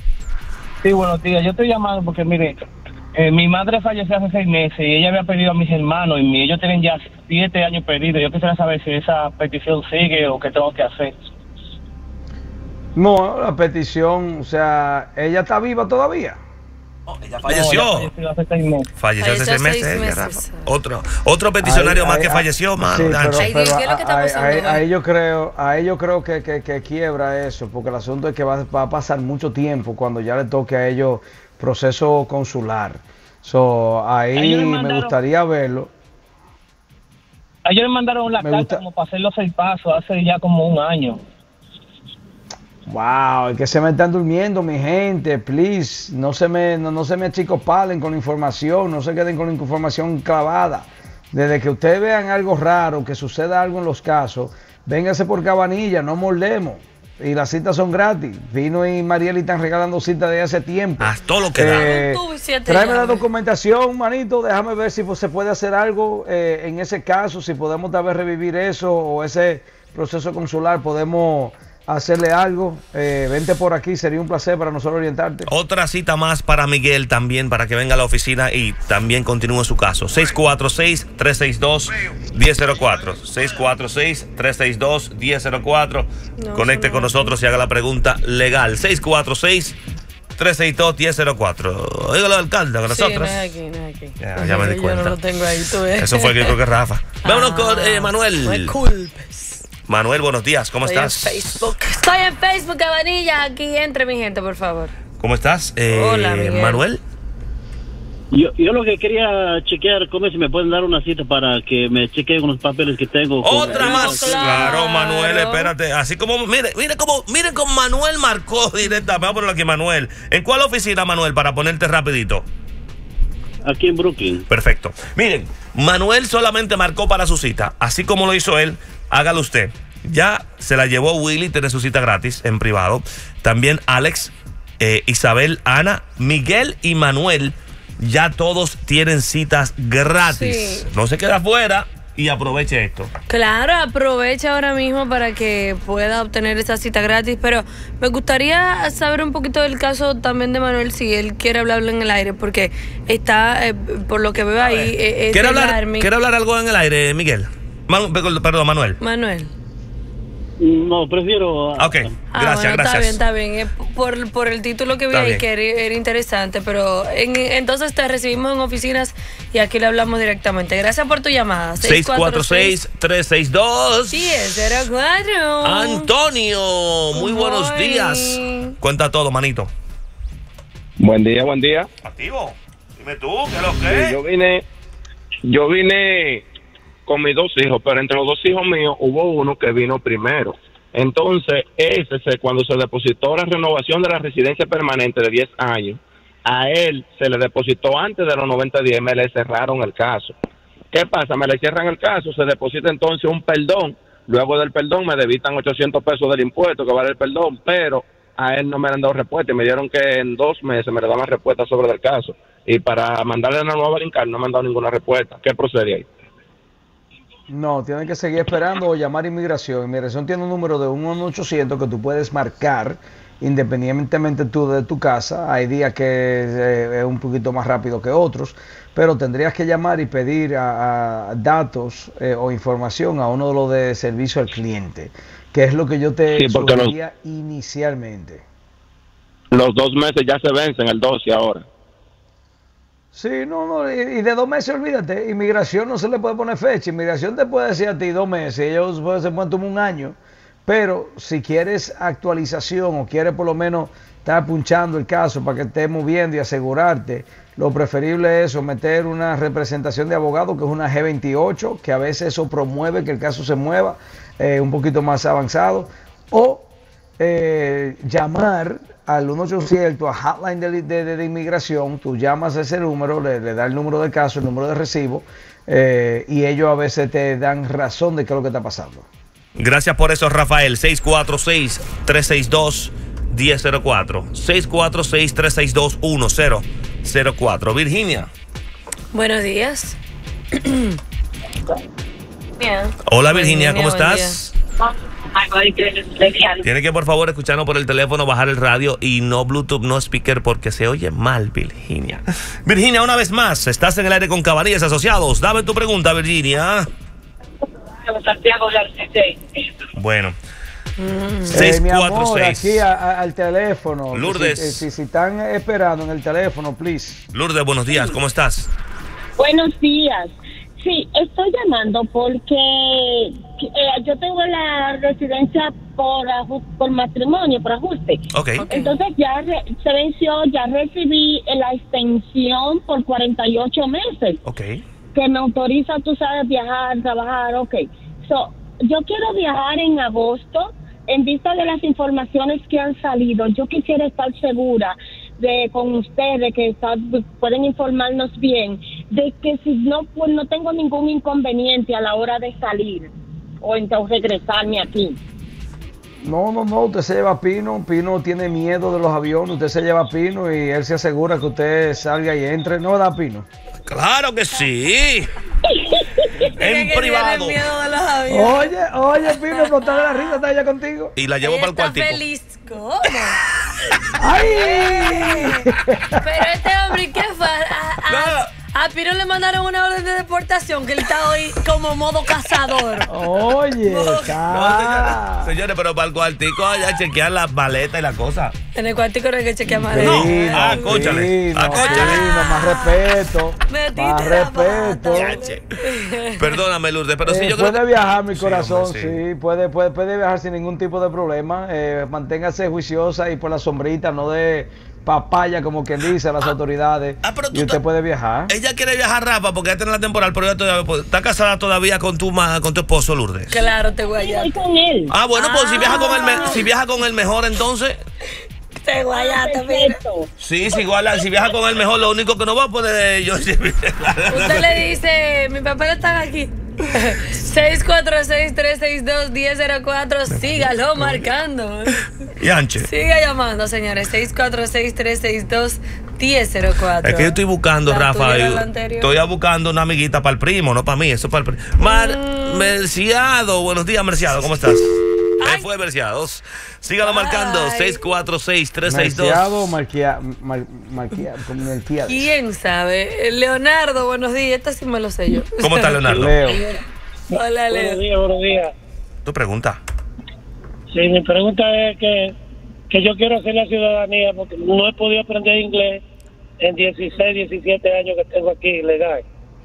Sí, buenos días. Yo estoy llamando porque, mire, eh, mi madre falleció hace seis meses y ella había pedido a mis hermanos y mi, ellos tienen ya siete años perdidos. Yo quisiera saber si esa petición sigue o qué tengo que hacer. No, la petición, o sea, ¿ella está viva todavía? Oh, ella falleció. No, ella falleció hace seis meses. Falleció hace seis meses. seis ella, meses. Rafa. Otro, otro peticionario Ahí- más ahí- que falleció, mano. Sí, pero, Gancho. Ay, pero ¿qué es lo que está a- a- pasando, a- va? a ellos creo, a ellos creo que, que, que quiebra eso, porque el asunto es que va, va a pasar mucho tiempo cuando ya le toque a ellos proceso consular. So, ahí A ellos le me mandaron- gustaría verlo. A ellos le mandaron la Me carta gusta- como para hacer los seis pasos hace ya como un año. Wow, es que se me están durmiendo, mi gente, please, no se me, no, no se me achicopalen con la información, no se queden con la información clavada. Desde que ustedes vean algo raro, que suceda algo en los casos, véngase por Cabanilla, no mordemos. Y las citas son gratis. Vino y Marieli están regalando citas de hace tiempo. Haz todo lo que da. Eh, Tú, siete tráeme la llaves. documentación, manito. Déjame ver si pues, se puede hacer algo eh, en ese caso, si podemos tal vez revivir eso o ese proceso consular, podemos hacerle algo. Eh, vente por aquí, sería un placer para nosotros orientarte. Otra cita más para Miguel también, para que venga a la oficina y también continúe su caso. seis cuatro seis, tres seis dos, uno cero cero cuatro. seis cuatro seis, tres seis dos, uno cero cero cuatro. No, Conecte eso con no. nosotros y haga la pregunta legal. seis cuatro seis, tres seis dos, uno cero cero cuatro. Dígalo, alcalde, con Sí, nosotros. no es aquí, no es aquí. Ya, ya me di Yo cuenta. no lo tengo ahí, tú ves. Eso fue que yo creo que Rafa. Vámonos Ah, con eh, No me Manuel. culpes. Manuel, buenos días. ¿Cómo Estoy estás? en Facebook. Estoy en Facebook, Cabanilla. Aquí entre mi gente, por favor. ¿Cómo estás? Eh, Hola, Miguel. Manuel. Yo, yo lo que quería chequear, ¿cómo si me pueden dar una cita para que me chequeen con los papeles que tengo? con- Otra más. claro. Claro, Manuel, espérate. Así como, mire, mire cómo, miren cómo Manuel marcó directamente. Vamos a ponerlo aquí, Manuel. ¿En cuál oficina, Manuel, para ponerte rapidito? Aquí en Brooklyn. Perfecto. Miren, Manuel solamente marcó para su cita. Así como lo hizo él, hágalo usted. Ya se la llevó Willy, tiene su cita gratis en privado. También Alex, eh, Isabel, Ana, Miguel y Manuel. Ya todos tienen citas gratis. Sí. No se queda afuera y aproveche esto. Claro, aprovecha ahora mismo para que pueda obtener esa cita gratis, pero me gustaría saber un poquito del caso también de Manuel, si él quiere hablarlo en el aire, porque está, eh, por lo que veo ahí, eh, es ¿Quiere del hablar, Army. ¿Quiere hablar algo en el aire, Miguel? Man- perdón, Manuel. Manuel. No, prefiero... Ok, gracias, Ah, bueno, gracias. Está bien, está bien. Eh, Por, por el título que vi Está ahí, bien. que era, era interesante, pero en- entonces te recibimos en oficinas y aquí le hablamos directamente. Gracias por tu llamada. seis cuatro seis, tres seis dos. diez cero cuatro. Antonio, muy buenos Morning. días. Cuenta todo, manito. Buen día, buen día. Activo. Dime tú, ¿qué es lo que es? Yo vine, yo vine con mis dos hijos, pero entre los dos hijos míos hubo uno que vino primero. Entonces, ese, se, cuando se depositó la renovación de la residencia permanente de diez años, a él se le depositó antes de los noventa días y me le cerraron el caso. ¿Qué pasa? Me le cierran el caso, se deposita entonces un perdón. Luego del perdón me debitan ochocientos pesos del impuesto que vale el perdón, pero a él no me han dado respuesta y me dieron que en dos meses me le daban respuesta sobre el caso. Y para mandarle una nueva brincar no me han dado ninguna respuesta. ¿Qué procede ahí? No, tienen que seguir esperando o llamar a Inmigración. Inmigración tiene un número de uno ochocientos que tú puedes marcar independientemente tú de tu casa. Hay días que eh, es un poquito más rápido que otros, pero tendrías que llamar y pedir a, a datos eh, o información a uno de los de servicio al cliente, que es lo que yo te Sí, porque sugería inicialmente. Los dos meses ya se vencen, el doce ahora. Sí, no, no, y, y de dos meses olvídate, Inmigración no se le puede poner fecha, Inmigración te puede decir a ti dos meses, ellos pueden, se pueden tomar un año, pero si quieres actualización o quieres por lo menos estar punchando el caso para que estés moviendo y asegurarte, lo preferible es someter una representación de abogado que es una G veintiocho, que a veces eso promueve que el caso se mueva eh, un poquito más avanzado, o eh, llamar al uno ochocientos, a Hotline de, de, de, de Inmigración. Tú llamas a ese número, le, le das el número de caso, el número de recibo, eh, y ellos a veces te dan razón de qué es lo que está pasando. Gracias por eso, Rafael. seis cuatro seis, tres seis dos, uno cero cero cuatro. seis cuatro seis, tres seis dos, uno cero cero cuatro. Virginia. Buenos días. Bien. Hola, Virginia, ¿cómo buen estás? Tiene que por favor escucharnos por el teléfono, bajar el radio y no Bluetooth, no speaker, porque se oye mal, Virginia. Virginia, una vez más, estás en el aire con Cabanillas Asociados. Dame tu pregunta, Virginia. Bueno. Mm. seis Eh, mi cuatro amor, seis. aquí a, a, al teléfono. Lourdes. Si, si, si están esperando en el teléfono, please. Lourdes, buenos días, ¿cómo estás? Buenos días. Sí, estoy llamando porque eh, yo tengo la residencia por por matrimonio, por ajuste. Okay. ok. Entonces ya re, se venció, ya recibí la extensión por cuarenta y ocho meses. Ok. Que me autoriza, tú sabes, viajar, trabajar, ok. So, yo quiero viajar en agosto. En vista de las informaciones que han salido, yo quisiera estar segura de con ustedes que está, pueden informarnos bien de que si no pues no tengo ningún inconveniente a la hora de salir o entonces regresarme aquí. No, no, no, usted se lleva a Pino. Pino tiene miedo de los aviones. Usted se lleva a Pino y él se asegura que usted salga y entre. ¿No da Pino? Claro que sí. En privado. Miedo de los aviones. Oye, oye, Pino, explotar de la risa, está ella contigo. Y la llevo para el Está cuartico. feliz. ¿Cómo? ¡Ay! Pero este hombre, ¿qué fue? A, a, a Pino le mandaron una orden de deportación que él está hoy como modo cazador. Oye, No, señores, señores, pero para el cuartico allá chequear las maletas y las cosas. En el cuartico no hay que chequear más. No, Pino, ah, acóchale, Pino, acóchale. Pino, más respeto. Metiste Más la respeto. Perdóname, Lourdes, pero si Eh, yo creo puede que... viajar, mi Sí, corazón, hombre, sí, sí. puede, puede, puede viajar sin ningún tipo de problema. Eh, manténgase juiciosa y por la sombrita, no de papaya, como quien dice, a las autoridades. ah, pero tú y usted ta- puede viajar. Ella quiere viajar, Rafa, porque esta es la temporal, pero ella todavía pues, está casada todavía con tu ma- con tu esposo, Lourdes. Claro, te guayaste. Estoy con él. Ah, bueno, pues si viaja con el me- Ah. si viaja con el mejor, entonces Te guayaste, mira. Perfecto. sí, sí, igual si viaja con el mejor, lo único que no va a poder yo Usted le dice, mis papeles están aquí. seis cuatro seis, tres seis dos, uno cero cero cuatro. Sígalo marcando. y anche. Siga llamando, señores. seis cuatro seis, tres seis dos, uno cero cero cuatro. Es que yo estoy buscando, La Rafa, tuya era yo la anterior. estoy buscando una amiguita para el primo, no para mí, eso es para el primo. Mar Mm. Merciado, buenos días, Merciado, ¿cómo estás? ¿Qué fue, Merciados? Sígalo marcando, Ay. seis cuatro seis, tres seis dos. Marqueado, marquea, mar, marquea, con Melquiades. ¿Quién sabe? Leonardo, buenos días. Esta sí me lo sé yo. ¿Cómo está, Leonardo? Leo. Hola, Buenos Leo. días, buenos días. Tu pregunta. Sí, mi pregunta es que, que yo quiero hacer la ciudadanía porque no he podido aprender inglés en dieciséis, diecisiete años que tengo aquí legal.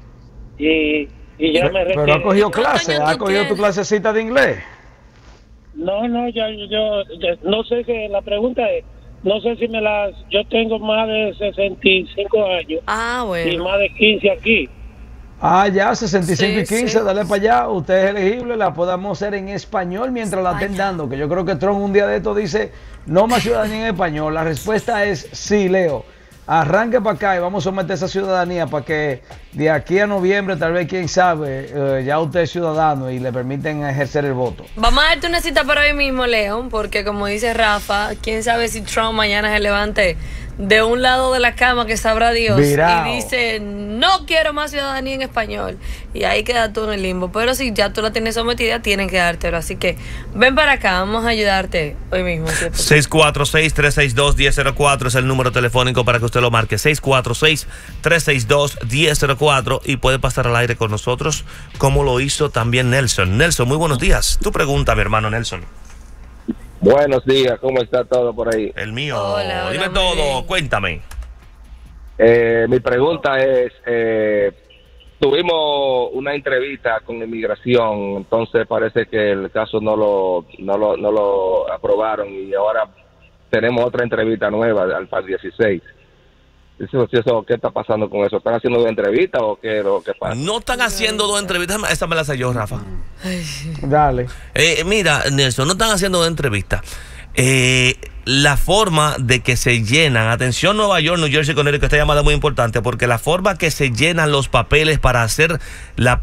Y, y ya me Pero ha requiere. cogido ¿Cuántos clase, años ha tú cogido tu tienes? clasecita de inglés. No, no, ya, yo, ya- no sé que la pregunta es, no sé si me las... Yo tengo más de sesenta y cinco años. Ah, bueno. Y más de quince aquí. Ah, ya, sesenta y cinco Sí, y quince, sí. dale para allá. Usted es elegible, la podamos hacer en español mientras la estén dando. Que yo creo que Trump un día de esto dice, no más ciudadanía en español. La respuesta es sí, Leo. Arranque para acá y vamos a someter esa ciudadanía para que de aquí a noviembre, tal vez, quién sabe, eh, ya usted es ciudadano y le permiten ejercer el voto. Vamos a darte una cita para hoy mismo, León, porque como dice Rafa, quién sabe si Trump mañana se levante de un lado de la cama, que sabrá Dios, Virao. y dice, no quiero más ciudadanía en español. Y ahí queda tú en el limbo. Pero si ya tú la tienes sometida, tienen que dártelo. Así que ven para acá, vamos a ayudarte hoy mismo. ¿Sí? seis cuatro seis, tres seis dos, uno cero cero cuatro es el número telefónico para que usted lo marque. seis cuatro seis, tres seis dos, uno cero cero cuatro y puede pasar al aire con nosotros como lo hizo también Nelson. Nelson, muy buenos días. Tu pregunta, mi hermano Nelson. Buenos días, ¿cómo está todo por ahí? El mío. Hola, hola, Dime muy todo, bien. cuéntame. Eh, mi pregunta es, eh, tuvimos una entrevista con inmigración, entonces parece que el caso no lo, no lo, no lo aprobaron y ahora tenemos otra entrevista nueva al para el dieciséis. Eso, eso, ¿qué está pasando con eso? ¿Están haciendo dos entrevistas o qué, o qué pasa? No están haciendo dos entrevistas. Esa me la sé yo, Rafa. Dale. Eh, mira, Nelson, no están haciendo dos entrevistas. Eh, la forma de que se llenan, atención Nueva York, New Jersey, Connecticut, esta llamada es muy importante porque la forma que se llenan los papeles para hacer la